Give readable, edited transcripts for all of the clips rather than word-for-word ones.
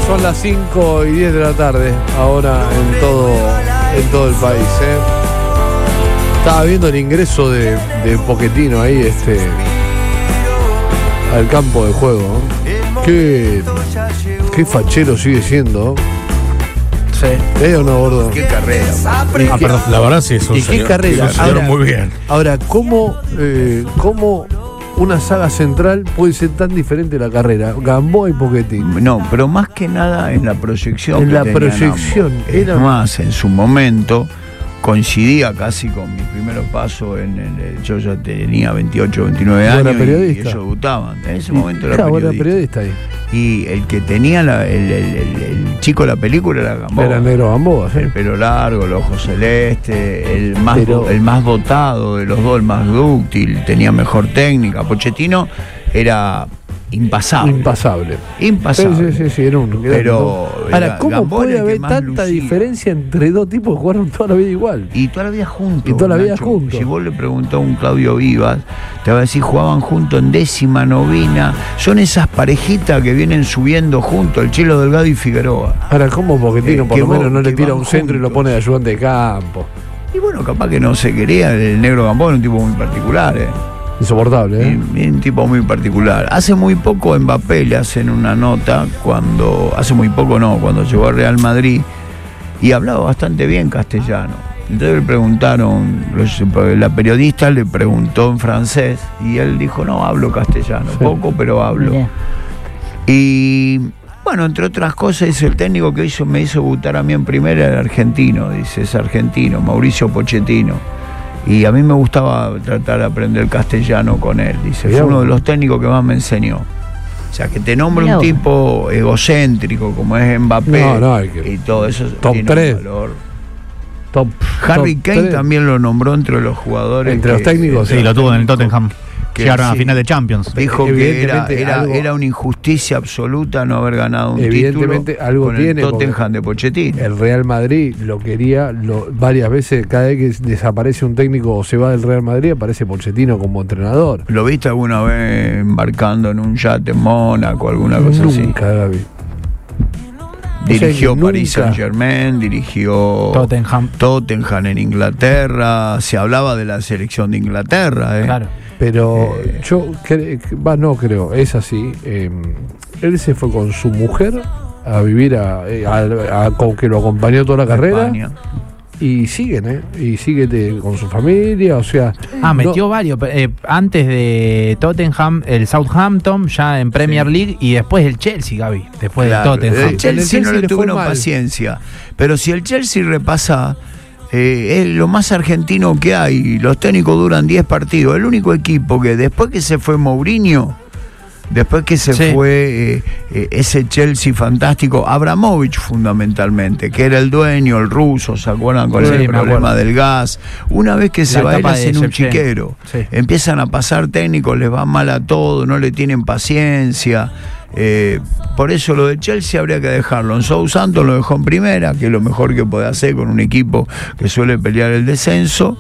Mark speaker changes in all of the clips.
Speaker 1: Son las 5:10 de la tarde, ahora en todo el país. Estaba viendo el ingreso de Pochettino ahí, al campo de juego. Qué fachero sigue siendo.
Speaker 2: Sí.
Speaker 1: ¿O no, gordo?
Speaker 3: Qué carrera.
Speaker 4: Perdón, la verdad sí es un
Speaker 1: ¿Y qué
Speaker 4: señor.
Speaker 1: carrera?
Speaker 4: Ahora, muy bien.
Speaker 1: Ahora, ¿cómo una saga central puede ser tan diferente la carrera? Gamboa y Pochettino.
Speaker 3: No, pero más que nada en la proyección.
Speaker 1: En
Speaker 3: que
Speaker 1: la
Speaker 3: tenían
Speaker 1: proyección,
Speaker 3: ambos.
Speaker 1: era-
Speaker 3: Es más, en su momento coincidía casi con mi primer paso yo ya tenía 28, 29
Speaker 1: Buena
Speaker 3: años
Speaker 1: periodista.
Speaker 3: y ellos debutaban. En ese momento era
Speaker 1: Claro, buena
Speaker 3: periodista.
Speaker 1: periodista ahí.
Speaker 3: Y el que tenía el chico de la película era Gamboa.
Speaker 1: Era negro Gamboa, ¿sí?
Speaker 3: El pelo largo, el ojo celeste, el más dotado de los dos, el más dúctil, tenía mejor técnica. Pochettino era impasable. Sí,
Speaker 1: era un.
Speaker 3: Pero
Speaker 1: ahora, ¿cómo
Speaker 3: Gamboa
Speaker 1: puede
Speaker 3: era el que
Speaker 1: haber
Speaker 3: más
Speaker 1: tanta
Speaker 3: lucía.
Speaker 1: diferencia entre dos tipos que jugaron toda la vida igual?
Speaker 3: Y toda la vida juntos.
Speaker 1: Y toda la vida
Speaker 3: Nacho.
Speaker 1: juntos.
Speaker 3: Si vos le preguntás a un Claudio Vivas, te va a decir jugaban juntos en 10ª, 9ª. Son esas parejitas que vienen subiendo juntos, el Chelo Delgado y Figueroa.
Speaker 1: Ahora, ¿cómo Pochettino por
Speaker 3: que
Speaker 1: lo menos
Speaker 3: vos-
Speaker 1: no le
Speaker 3: que
Speaker 1: tira
Speaker 3: van
Speaker 1: un centro y lo
Speaker 3: juntos.
Speaker 1: pone de ayudante de campo?
Speaker 3: Y bueno, capaz que no se quería, el negro Gamboa era un tipo muy particular,
Speaker 1: Insoportable, ¿eh?
Speaker 3: Y un tipo muy particular. Hace muy poco Mbappé le hacen una nota cuando llegó al Real Madrid y hablaba bastante bien castellano. Entonces le preguntaron, la periodista le preguntó en francés y él dijo, no, hablo castellano,
Speaker 1: Sí.
Speaker 3: poco, pero hablo.
Speaker 2: Mirá.
Speaker 3: Y bueno, entre otras cosas, dice el técnico que me hizo debutar a mí en primera era argentino, dice, es argentino, Mauricio Pochettino. Y a mí me gustaba tratar de aprender castellano con él, dice,
Speaker 1: Mirá
Speaker 3: fue uno
Speaker 1: vos.
Speaker 3: de los técnicos que más me enseñó. O sea, que te nombre
Speaker 2: Mirá
Speaker 3: un
Speaker 2: vos.
Speaker 3: tipo egocéntrico como es Mbappé
Speaker 1: No, hay que-
Speaker 3: y todo eso
Speaker 1: Top
Speaker 3: tiene
Speaker 1: 3.
Speaker 3: un valor.
Speaker 1: Top,
Speaker 3: Harry
Speaker 1: top
Speaker 3: Kane
Speaker 1: 3.
Speaker 3: también lo nombró entre los jugadores.
Speaker 1: Entre los técnicos,
Speaker 4: Sí, lo tuvo en el Tottenham.
Speaker 3: Que
Speaker 4: Llegaron a
Speaker 3: sí.
Speaker 4: final de Champions.
Speaker 3: Dijo que
Speaker 1: Evidentemente
Speaker 3: era una injusticia absoluta no haber ganado un
Speaker 1: Evidentemente,
Speaker 3: título
Speaker 1: algo
Speaker 3: con
Speaker 1: tiene,
Speaker 3: el Tottenham
Speaker 1: porque
Speaker 3: de Pochettino.
Speaker 1: El Real Madrid lo quería varias veces. Cada vez que desaparece un técnico o se va del Real Madrid, aparece Pochettino como entrenador.
Speaker 3: ¿Lo viste alguna vez embarcando en un yate en Mónaco, alguna cosa
Speaker 1: Nunca, Gaby.
Speaker 3: Dirigió
Speaker 1: O sea, que
Speaker 3: Paris
Speaker 1: nunca. Saint-Germain,
Speaker 3: dirigió Tottenham en Inglaterra. Se hablaba de la selección de Inglaterra.
Speaker 2: Claro.
Speaker 1: Pero no creo, es así. Él se fue con su mujer a vivir con que lo acompañó toda la carrera.
Speaker 3: España.
Speaker 1: Y siguen, y sigue con su familia, o sea.
Speaker 2: Metió varios. Antes de Tottenham, el Southampton, ya en Premier League, y después el Chelsea, Gaby. Después
Speaker 3: Claro,
Speaker 2: del Tottenham.
Speaker 3: el Chelsea no
Speaker 1: le
Speaker 3: le
Speaker 1: fue
Speaker 3: tuvieron
Speaker 1: mal.
Speaker 3: paciencia. Pero si el Chelsea repasa, es lo más argentino que hay. Los técnicos duran 10 partidos. El único equipo que después que se fue Mourinho, después que se fue ese Chelsea fantástico, Abramovich fundamentalmente, que era el dueño, el ruso, ¿se acuerdan? Con
Speaker 2: Sí,
Speaker 3: el
Speaker 2: me
Speaker 3: problema
Speaker 2: acuerdo.
Speaker 3: del gas. Una vez que se
Speaker 2: La
Speaker 3: va, él
Speaker 2: etapa de
Speaker 3: hacen un
Speaker 2: Shevchenko.
Speaker 3: chiquero.
Speaker 2: Sí.
Speaker 3: Empiezan a pasar técnicos, les va mal a todo, no le tienen paciencia. Por eso lo de Chelsea habría que dejarlo. En Southampton lo dejó en primera, que es lo mejor que puede hacer con un equipo que suele pelear el descenso.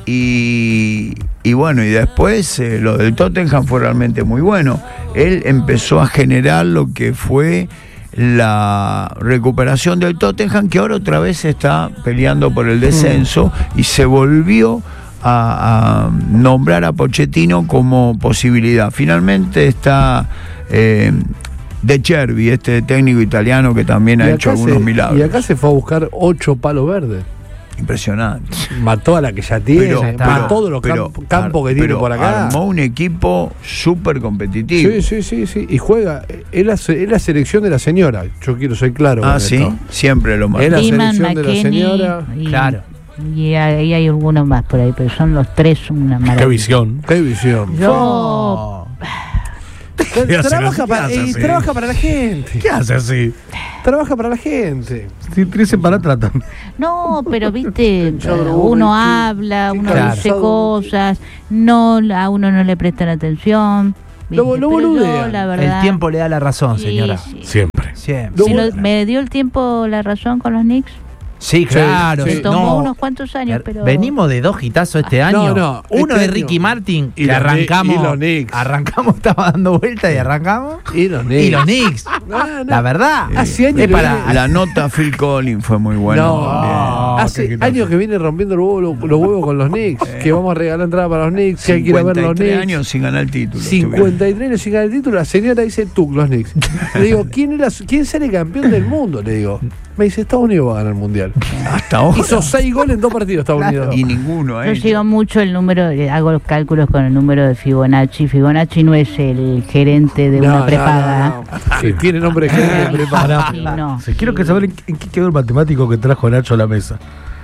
Speaker 3: Y bueno, y después lo del Tottenham fue realmente muy bueno. Él empezó a generar lo que fue la recuperación del Tottenham, que ahora otra vez está peleando por el descenso, y se volvió a nombrar a Pochettino como posibilidad. Finalmente está De Chervi, este técnico italiano que también ha hecho algunos milagros.
Speaker 1: Y acá se fue a buscar 8 palos verdes.
Speaker 3: Impresionante.
Speaker 1: Mató a la que ya tiene, mató de los campos que tiene por acá.
Speaker 3: Armó un equipo súper competitivo.
Speaker 1: Sí. Y juega. Es la selección de la señora. Yo quiero ser claro.
Speaker 3: Ah,
Speaker 1: con
Speaker 3: sí.
Speaker 1: esto.
Speaker 3: Siempre lo más.
Speaker 1: Es la
Speaker 5: Iman,
Speaker 1: selección de la
Speaker 5: McKennie
Speaker 1: señora.
Speaker 2: Claro.
Speaker 5: Y ahí hay algunos más por ahí, pero son los tres una maravilla.
Speaker 4: Qué visión.
Speaker 1: Qué visión.
Speaker 5: Yo
Speaker 1: Trabaja para la gente.
Speaker 4: ¿Qué hace así?
Speaker 1: Trabaja para la gente.
Speaker 4: Si tirese para atrás también.
Speaker 5: no, pero viste,
Speaker 1: Chadro,
Speaker 5: uno
Speaker 1: qué
Speaker 5: habla, uno
Speaker 1: cansado.
Speaker 5: dice cosas, a uno no le prestan atención. ¿viste?
Speaker 1: Lo
Speaker 5: Pero
Speaker 1: boludean.
Speaker 5: yo, la verdad,
Speaker 2: El tiempo le da la razón,
Speaker 5: sí,
Speaker 2: señora.
Speaker 5: sí.
Speaker 4: Siempre.
Speaker 2: Siempre.
Speaker 5: Si me dio el tiempo la razón con los Knicks.
Speaker 2: Sí, claro.
Speaker 1: sí.
Speaker 5: Se tomó
Speaker 2: No,
Speaker 5: unos cuantos años, pero...
Speaker 2: Venimos de 2 hitazos este año.
Speaker 1: no,
Speaker 2: Uno
Speaker 1: este
Speaker 2: de Ricky
Speaker 1: año.
Speaker 2: Martin,
Speaker 1: Y
Speaker 2: que
Speaker 1: los
Speaker 2: arrancamos.
Speaker 1: Knicks, y los Knicks.
Speaker 2: Arrancamos, estaba dando vueltas y arrancamos.
Speaker 1: Y los
Speaker 2: Y
Speaker 1: Knicks.
Speaker 2: los Knicks.
Speaker 1: No.
Speaker 2: La verdad.
Speaker 1: Hace años
Speaker 2: es
Speaker 1: que
Speaker 2: para.
Speaker 3: La nota Phil Collins fue muy buena.
Speaker 1: No,
Speaker 3: también.
Speaker 1: hace
Speaker 4: qué
Speaker 1: años que viene rompiendo los huevos con los Knicks. Que vamos a regalar entrada para los Knicks. Que hay que ir a ver los
Speaker 3: 53
Speaker 1: Knicks.
Speaker 3: años sin ganar el título.
Speaker 1: 53 años sin ganar el título. La señora dice tú, los Knicks. Le digo, ¿quién sale campeón del mundo? Le digo. Me dice, Estados Unidos va a ganar el mundial.
Speaker 3: Hasta ahora.
Speaker 1: Hizo 6 goles en 2 partidos Estados Unidos.
Speaker 3: Y ninguno,
Speaker 5: Yo sigo mucho el número, hago los cálculos con el número de Fibonacci. Fibonacci no es el gerente de una prepaga.
Speaker 1: no. Sí, tiene nombre de gerente de prepaga.
Speaker 5: Sí, no.
Speaker 4: Sí, quiero que saber en qué quedó el matemático que trajo Nacho a la mesa.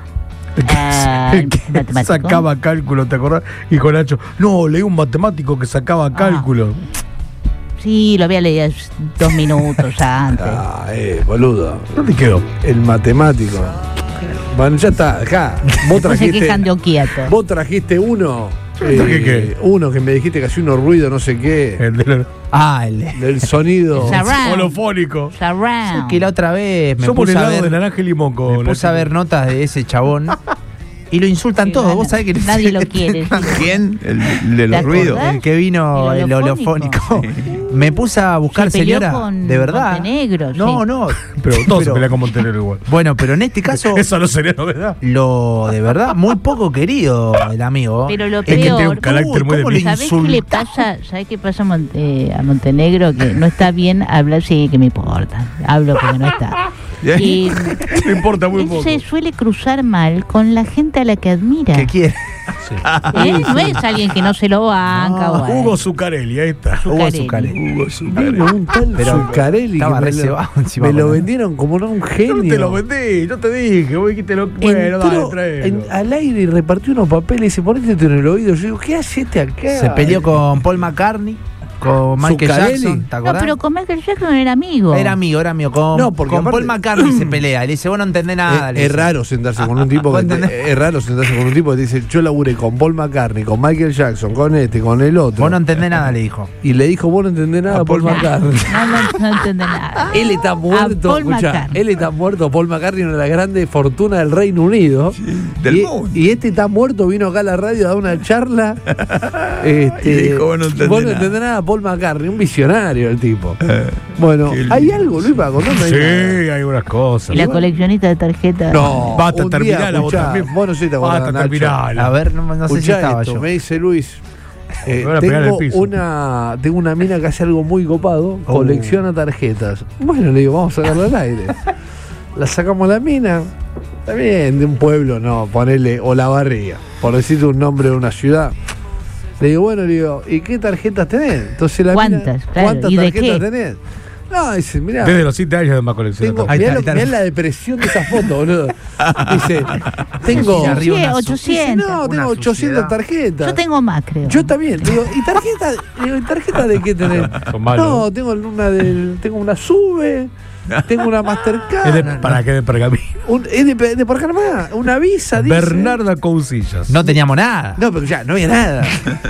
Speaker 4: El que
Speaker 5: ¿matemático?
Speaker 4: sacaba cálculo, ¿te acordás? Y con Nacho, no, leí un matemático que sacaba cálculo.
Speaker 5: Sí, lo había leído 2 minutos antes.
Speaker 1: Boludo.
Speaker 4: ¿Dónde quedó?
Speaker 1: El matemático. Bueno, ya está, acá. Vos
Speaker 5: No se quejan de
Speaker 1: trajiste,
Speaker 5: Oquiato.
Speaker 1: vos trajiste uno.
Speaker 4: ¿Traje qué?
Speaker 1: Uno que me dijiste que hacía unos ruidos, no sé qué.
Speaker 4: El de
Speaker 2: El
Speaker 1: Del sonido.
Speaker 5: Surround.
Speaker 4: holofónico.
Speaker 5: Surround.
Speaker 2: que la otra vez me
Speaker 4: Somos
Speaker 2: puse
Speaker 4: el
Speaker 2: a
Speaker 4: helado de
Speaker 2: ver.
Speaker 4: naranja y limón con
Speaker 2: Me puse a ver notas de ese chabón. Y lo insultan
Speaker 5: Sí,
Speaker 2: todos.
Speaker 5: bueno,
Speaker 2: Vos sabés que
Speaker 5: nadie lo quiere. sí.
Speaker 3: ¿Quién? El de los
Speaker 5: ¿Te
Speaker 3: ruidos.
Speaker 5: acordás?
Speaker 2: El que vino,
Speaker 5: El
Speaker 2: el holofónico. Me puse a buscar,
Speaker 5: Se peleó
Speaker 2: señora.
Speaker 5: con
Speaker 2: de verdad.
Speaker 5: Montenegro,
Speaker 2: No,
Speaker 5: sí.
Speaker 2: no.
Speaker 4: Pero todos se pelean con Montenegro igual.
Speaker 2: Bueno, pero en este caso,
Speaker 4: Eso no sería novedad.
Speaker 2: lo de verdad, muy poco querido el amigo.
Speaker 5: Pero lo
Speaker 4: Es que tiene un
Speaker 5: peor,
Speaker 4: carácter muy
Speaker 2: ¿cómo
Speaker 4: de
Speaker 2: le
Speaker 5: ¿sabés qué le
Speaker 2: insulta?
Speaker 5: pasa? ¿Sabés qué pasa a Montenegro? Que no está bien hablar, sí, que me importa. Hablo porque no está. Y
Speaker 4: No importa muy
Speaker 5: él
Speaker 4: poco.
Speaker 5: se suele cruzar mal con la gente a la que admira.
Speaker 2: ¿Qué quiere?
Speaker 5: No es alguien que no se lo banca. o algo.
Speaker 4: Hugo Zuccarelli, ahí está.
Speaker 2: Hugo
Speaker 5: Zuccarelli.
Speaker 2: Zuccarelli.
Speaker 1: Vino un tal
Speaker 2: Pero
Speaker 1: Zuccarelli que
Speaker 2: estaba
Speaker 1: me
Speaker 2: recebado
Speaker 1: lo,
Speaker 2: encima
Speaker 1: me lo
Speaker 2: con-
Speaker 1: vendieron como un genio.
Speaker 4: Yo no te lo vendí, yo te dije, vos dijiste lo bueno, dale,
Speaker 1: Entró
Speaker 4: tráelo.
Speaker 1: al aire y repartió unos papeles y dice, ponete en el oído. Yo digo, ¿qué hace este acá?
Speaker 2: Se peleó con Paul McCartney, con Michael
Speaker 1: Zuccarelli.
Speaker 2: Jackson, ¿te
Speaker 5: No,
Speaker 2: acordás?
Speaker 5: pero con Michael Jackson era amigo.
Speaker 2: Era amigo. Con,
Speaker 1: No, porque
Speaker 2: con
Speaker 1: aparte-
Speaker 2: Paul McCartney se pelea. Le dice, vos no entendés nada. le
Speaker 1: Es
Speaker 2: dice.
Speaker 1: raro sentarse con un tipo
Speaker 2: ¿Vos
Speaker 1: que
Speaker 2: entendés?
Speaker 1: es raro sentarse con un tipo que te dice, yo laburé con Paul McCartney, con Michael Jackson, con este, con el otro.
Speaker 2: Vos no entendés nada, le dijo.
Speaker 1: Y le dijo, vos no entendés nada a Paul McCartney.
Speaker 5: No entiende nada.
Speaker 1: Él está muerto,
Speaker 5: Paul
Speaker 1: escuchá,
Speaker 5: McCartney.
Speaker 1: él está muerto, Paul McCartney, una de las grandes fortunas del Reino Unido.
Speaker 3: del
Speaker 1: y,
Speaker 3: mundo.
Speaker 1: y este está muerto, vino acá a la radio a dar una charla.
Speaker 3: Y dijo, vos no entendés
Speaker 1: nada, Paul McCartney, un visionario el tipo. Bueno,
Speaker 3: qué
Speaker 1: ¿hay
Speaker 3: lindo.
Speaker 1: algo, Luis, para contarme?
Speaker 4: Sí, hay unas cosas.
Speaker 5: Y la coleccionista de tarjetas.
Speaker 1: No,
Speaker 4: Basta,
Speaker 1: un día,
Speaker 4: terminala vos
Speaker 1: escuchá,
Speaker 4: también.
Speaker 1: vos no sé si te acordás,
Speaker 4: Basta,
Speaker 1: Nacho.
Speaker 4: terminala.
Speaker 2: A ver, no sé si
Speaker 1: Escuchá
Speaker 2: estaba
Speaker 1: esto,
Speaker 2: yo.
Speaker 1: me dice Luis.
Speaker 4: Me van a pegar en el piso.
Speaker 1: Tengo una mina que hace algo muy copado, colecciona tarjetas. Bueno, le digo, vamos a sacarla al aire. La sacamos la mina, está bien, de un pueblo, no, ponele Olavarría, por decirte un nombre de una ciudad. Le digo, bueno, le digo, ¿y qué tarjetas tenés? Entonces la
Speaker 5: ¿Cuántas?
Speaker 1: mina,
Speaker 5: Claro,
Speaker 1: ¿cuántas
Speaker 5: ¿y de
Speaker 1: tarjetas
Speaker 5: qué?
Speaker 1: tenés? No, dice, mirá.
Speaker 4: Desde los 7 años de más colección.
Speaker 1: Tengo,
Speaker 2: Ahí
Speaker 1: mirá,
Speaker 2: está, ahí está.
Speaker 1: mirá la depresión de esa foto, boludo. Dice, tengo.
Speaker 2: Sí, arriba una
Speaker 5: 800.
Speaker 1: Dice, no, tengo
Speaker 2: Una
Speaker 1: 800
Speaker 2: suciedad.
Speaker 1: tarjetas.
Speaker 5: Yo tengo más, creo.
Speaker 1: Yo también. Digo, ¿y tarjeta? Digo, ¿y tarjeta de qué tenés?
Speaker 4: Son malos.
Speaker 1: No, tengo tengo una SUBE, tengo una
Speaker 4: Es
Speaker 1: Mastercard.
Speaker 4: de, ¿para qué de pergamino?
Speaker 1: Es de por acá nomás, una Visa, dice.
Speaker 4: Bernarda Cousillas.
Speaker 2: No teníamos nada.
Speaker 1: No, pero ya, no había nada.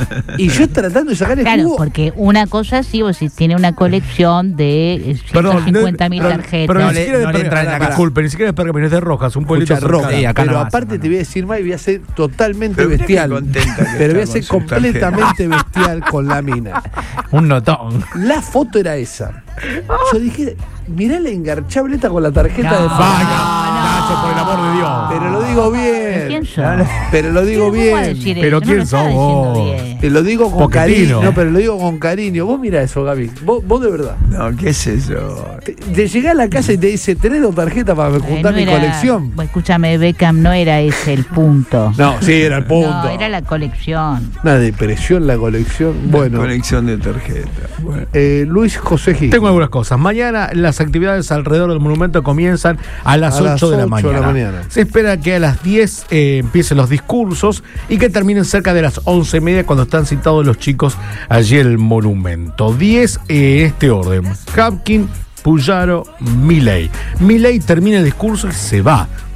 Speaker 1: Y yo tratando de sacar el
Speaker 5: Claro,
Speaker 1: jugo.
Speaker 5: porque una cosa sí, vos si tiene una colección de 150.000 tarjetas.
Speaker 4: Pero
Speaker 2: No
Speaker 4: ni
Speaker 2: le-
Speaker 4: siquiera
Speaker 2: no le
Speaker 4: de
Speaker 2: entra en la
Speaker 4: pergamino.
Speaker 2: casa.
Speaker 4: Disculpe, ni siquiera de pergamino, es de Rojas, un pueblito
Speaker 1: Escucha,
Speaker 4: cercano.
Speaker 1: roja,
Speaker 2: Sí, acá
Speaker 1: pero
Speaker 2: no vas,
Speaker 1: aparte
Speaker 2: acá
Speaker 1: te
Speaker 2: no.
Speaker 1: voy a decir más y voy a ser totalmente
Speaker 3: Pero mirá
Speaker 1: bestial.
Speaker 3: qué contenta que
Speaker 1: Pero voy a
Speaker 3: está
Speaker 1: ser
Speaker 3: con su tarjeta.
Speaker 1: completamente bestial con la mina.
Speaker 2: Un notón.
Speaker 1: La foto era esa. Yo dije, mirá la engarchable esta con la tarjeta
Speaker 5: No.
Speaker 1: de
Speaker 4: Vaya, Nacho, por el amor de Dios.
Speaker 1: Pero lo digo
Speaker 5: ¿Quién
Speaker 1: bien.
Speaker 5: sos?
Speaker 1: Pero lo digo
Speaker 5: ¿Cómo va a
Speaker 1: bien.
Speaker 5: decir
Speaker 4: Pero
Speaker 5: eso?
Speaker 4: ¿quién
Speaker 5: no lo está
Speaker 4: sos
Speaker 5: diciendo
Speaker 4: vos?
Speaker 5: bien.
Speaker 1: Te lo digo con
Speaker 4: Poquetino.
Speaker 1: cariño. No, pero lo digo con cariño. Vos mirá eso, Gaby. Vos de verdad.
Speaker 3: No, ¿qué es eso?
Speaker 1: Te llegás a la casa y te dice, ¿tenés dos tarjetas para juntar
Speaker 5: No
Speaker 1: mi
Speaker 5: era-
Speaker 1: colección?
Speaker 5: Bueno, escúchame, Beckham, no era ese el punto.
Speaker 1: No, sí, era el punto.
Speaker 5: No, era la colección.
Speaker 1: Una depresión la colección. Bueno,
Speaker 3: Colección de tarjetas. Bueno.
Speaker 1: Luis José Gil.
Speaker 4: Tengo algunas cosas. Mañana las actividades alrededor del monumento comienzan a las
Speaker 1: A las
Speaker 4: 8 de la
Speaker 1: 8 de la
Speaker 4: mañana.
Speaker 1: mañana.
Speaker 4: Se espera que a las 10 empiecen los discursos y que terminen cerca de las 11:30 cuando están citados los chicos allí en el monumento. 10 en este orden. Hapkin, Puyaro, Milei. Milei termina el discurso y se va.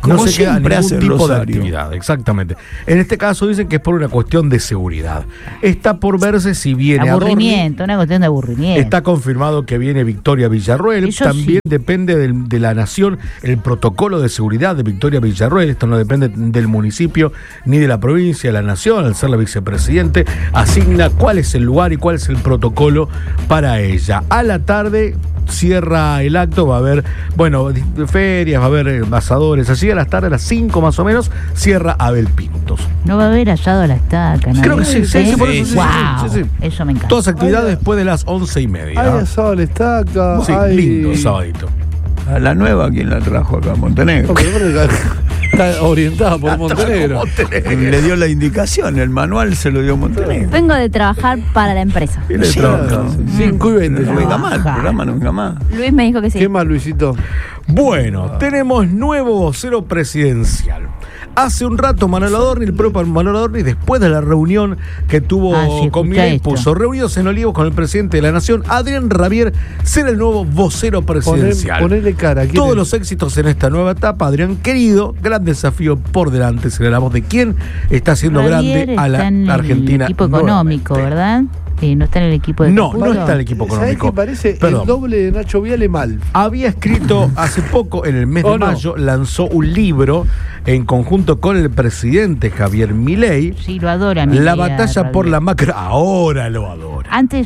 Speaker 4: no
Speaker 3: Como
Speaker 4: se queda
Speaker 3: siempre
Speaker 4: ningún
Speaker 3: hace
Speaker 4: tipo de
Speaker 3: Rosario.
Speaker 4: actividad, exactamente. En este caso dicen que es por una cuestión de seguridad. Está por verse si viene
Speaker 5: Aburrimiento, una cuestión de aburrimiento.
Speaker 4: Está confirmado que viene Victoria Villarroel.
Speaker 5: Eso
Speaker 4: También
Speaker 5: sí.
Speaker 4: depende de la nación el protocolo de seguridad de Victoria Villarroel. Esto no depende del municipio ni de la provincia, de la nación. Al ser la vicepresidente, asigna cuál es el lugar y cuál es el protocolo para ella. A la tarde cierra el acto, va a haber, bueno, ferias, va a haber asadores. Así a las tardes, a las 5 más o menos, cierra Abel Pintos.
Speaker 5: No va a haber asado a la estaca, ¿no?
Speaker 4: Creo que sí, sí, por eso sí,
Speaker 5: Wow,
Speaker 4: sí, sí.
Speaker 5: eso me encanta.
Speaker 4: Todas actividades después de las 11:30.
Speaker 1: Hay asado a la estaca.
Speaker 4: Sí,
Speaker 1: hay...
Speaker 4: lindo sabadito.
Speaker 3: A la nueva, ¿quién la trajo acá? Montenegro.
Speaker 1: Ok, pero está orientada por Montenegro.
Speaker 3: Le dio la indicación, el manual se lo dio Montenegro.
Speaker 6: Vengo de trabajar para la empresa.
Speaker 3: Y le trajo.
Speaker 1: 5:20.
Speaker 3: No venga más, el programa no venga más.
Speaker 6: Luis me dijo que sí.
Speaker 1: ¿Qué más, Luisito?
Speaker 4: Bueno, tenemos nuevo vocero presidencial. Hace un rato Manuel Adorni, el propio Manuel Adorni, después de la reunión que tuvo
Speaker 5: Sí,
Speaker 4: con
Speaker 5: escuchá
Speaker 4: Milei,
Speaker 5: esto.
Speaker 4: puso reunidos en Olivos con el presidente de la Nación, Adrián Rabier, será el nuevo vocero presidencial.
Speaker 1: Ponele cara. ¿quién
Speaker 4: Todos
Speaker 1: es?
Speaker 4: los éxitos en esta nueva etapa, Adrián querido, gran desafío por delante, será la voz de quién está haciendo
Speaker 5: Javier
Speaker 4: grande a
Speaker 5: está en
Speaker 4: la Argentina.
Speaker 5: el equipo económico,
Speaker 4: nuevamente.
Speaker 5: ¿verdad? No está en el equipo de
Speaker 4: No,
Speaker 5: cómputo.
Speaker 4: no está en el equipo
Speaker 1: ¿Sabés
Speaker 4: económico.
Speaker 1: que parece
Speaker 4: Perdón.
Speaker 1: el doble de Nacho Viale mal?
Speaker 4: Había escrito hace poco, en el mes de
Speaker 1: ¿O no?
Speaker 4: mayo, lanzó un libro en conjunto con el presidente Javier Milei,
Speaker 5: Sí, lo adora Milei,
Speaker 4: La batalla
Speaker 5: a
Speaker 4: por
Speaker 5: Rabier.
Speaker 4: la macro. Ahora lo adora.
Speaker 5: Antes,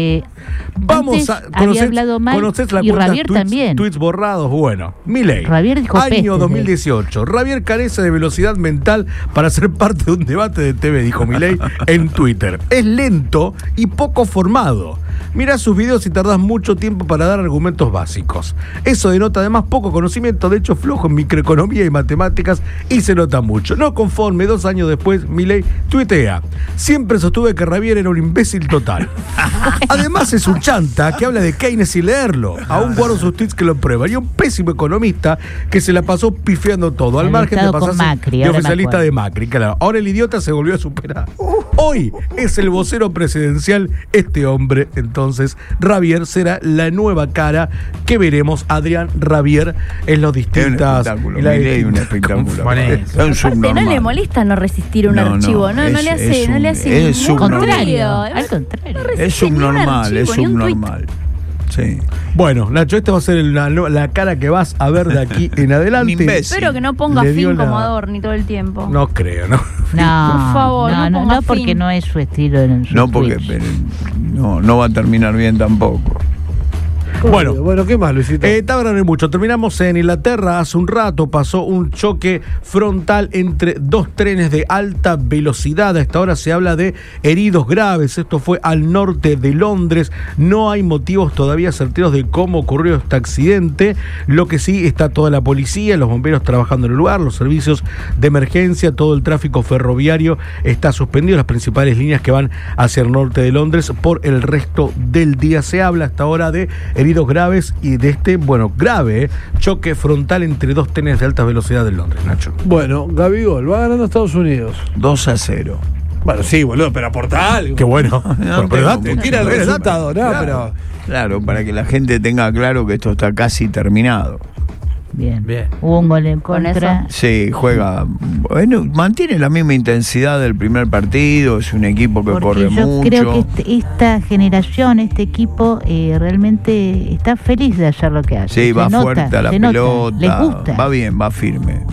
Speaker 4: Vamos a
Speaker 5: había hablado mal
Speaker 4: ¿conocés la
Speaker 5: y
Speaker 4: cuenta
Speaker 5: Rabier también.
Speaker 4: tweets borrados? Bueno, Milei.
Speaker 5: Rabier dijo pestes
Speaker 4: Año
Speaker 5: de él.
Speaker 4: 2018. Rabier carece de velocidad mental para ser parte de un debate de TV, dijo Milei en Twitter. Es lento y poco formado. Mirá sus videos y tardás mucho tiempo para dar argumentos básicos. Eso denota además poco conocimiento, de hecho flojo en microeconomía y matemáticas, y se nota mucho. No conforme, 2 años después, Milei tuitea: siempre sostuve que Rabier era un imbécil total. Además es un chanta que habla de Keynes sin leerlo. Aún guardo sus tweets que lo prueban. Y un pésimo economista que se la pasó pifiando todo, al
Speaker 5: Había
Speaker 4: margen de
Speaker 5: estado con
Speaker 4: pasarse
Speaker 5: Macri,
Speaker 4: de
Speaker 5: ahora me
Speaker 4: oficialista
Speaker 5: acuerdo.
Speaker 4: de Macri. Claro, ahora el idiota se volvió a superar. Hoy es el vocero presidencial este hombre. Entonces, Rabier será la nueva cara que veremos. Adrián Rabier en los
Speaker 3: Es un
Speaker 4: distintas.
Speaker 3: espectáculo,
Speaker 4: en las
Speaker 3: Milei es un
Speaker 4: distintas
Speaker 3: espectáculo.
Speaker 2: conferencias.
Speaker 3: Es un
Speaker 6: Aparte, no
Speaker 3: subnormal.
Speaker 6: le molesta no resistir un archivo, no le hace, no le hace
Speaker 3: es
Speaker 6: ningún
Speaker 3: subnormal.
Speaker 6: ruido.
Speaker 5: Al contrario.
Speaker 6: No resiste
Speaker 3: Es
Speaker 6: ni un
Speaker 3: subnormal, es
Speaker 6: archivo, ni un tuit.
Speaker 3: subnormal. Sí.
Speaker 4: Bueno, Nacho, esta va a ser la cara que vas a ver de aquí en adelante.
Speaker 3: Un imbécil.
Speaker 6: Espero que no ponga
Speaker 4: Le dio
Speaker 6: fin como
Speaker 4: la-
Speaker 6: Adorni todo el tiempo.
Speaker 4: No creo, ¿no?
Speaker 5: No,
Speaker 6: Por favor, no ponga
Speaker 5: porque
Speaker 6: fin.
Speaker 5: no es su estilo. En sus
Speaker 3: No, porque
Speaker 5: tweets.
Speaker 3: no va a terminar bien tampoco.
Speaker 1: Bueno, ¿qué más, Luisito?
Speaker 4: Tarda no hay mucho. Terminamos en Inglaterra. Hace un rato pasó un choque frontal entre dos trenes de alta velocidad. A esta hora se habla de heridos graves. Esto fue al norte de Londres. No hay motivos todavía certeros de cómo ocurrió este accidente. Lo que sí, está toda la policía, los bomberos trabajando en el lugar, los servicios de emergencia, todo el tráfico ferroviario está suspendido. Las principales líneas que van hacia el norte de Londres por el resto del día. Se habla hasta ahora de heridos graves y de este, grave choque frontal entre dos trenes de alta velocidad en Londres, Nacho.
Speaker 1: Bueno, Gabigol va ganando Estados Unidos.
Speaker 3: 2-0.
Speaker 1: Bueno, sí, boludo, pero aporta algo.
Speaker 4: Qué bueno.
Speaker 3: No,
Speaker 4: Pero date,
Speaker 3: tengo
Speaker 1: Tira el
Speaker 4: date.
Speaker 1: resultado, ¿no?
Speaker 4: Claro.
Speaker 1: Pero
Speaker 3: Claro, para que la gente tenga claro que esto está casi terminado.
Speaker 5: Bien.
Speaker 2: Bien.
Speaker 5: Hubo un gol en
Speaker 6: Con
Speaker 5: contra.
Speaker 3: Sí, juega. Bueno, mantiene la misma intensidad del primer partido. Es un equipo que
Speaker 5: Porque
Speaker 3: corre
Speaker 5: yo
Speaker 3: mucho.
Speaker 5: creo que esta generación, este equipo, realmente está feliz de hacer lo que hace.
Speaker 3: Sí,
Speaker 5: Se
Speaker 3: va
Speaker 5: nota,
Speaker 3: fuerte a la
Speaker 5: se nota,
Speaker 3: pelota.
Speaker 5: les gusta.
Speaker 3: Va bien, va firme.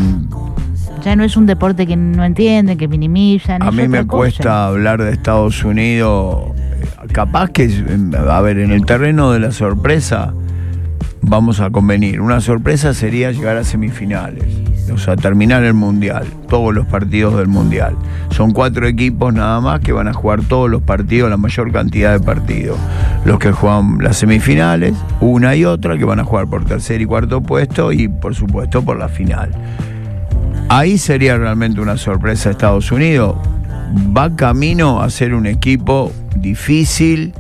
Speaker 5: Ya no es un deporte que no entienden, que minimizan.
Speaker 3: A
Speaker 5: es
Speaker 3: mí me
Speaker 5: otra cosa.
Speaker 3: cuesta hablar de Estados Unidos. Capaz que, a ver, en el terreno de la sorpresa, vamos a convenir. Una sorpresa sería llegar a semifinales. O sea, terminar el Mundial. Todos los partidos del Mundial. Son 4 equipos nada más que van a jugar todos los partidos, la mayor cantidad de partidos. Los que juegan las semifinales, una y otra, que van a jugar por tercer y cuarto puesto y, por supuesto, por la final. Ahí sería realmente una sorpresa Estados Unidos. Va camino a ser un equipo difícil,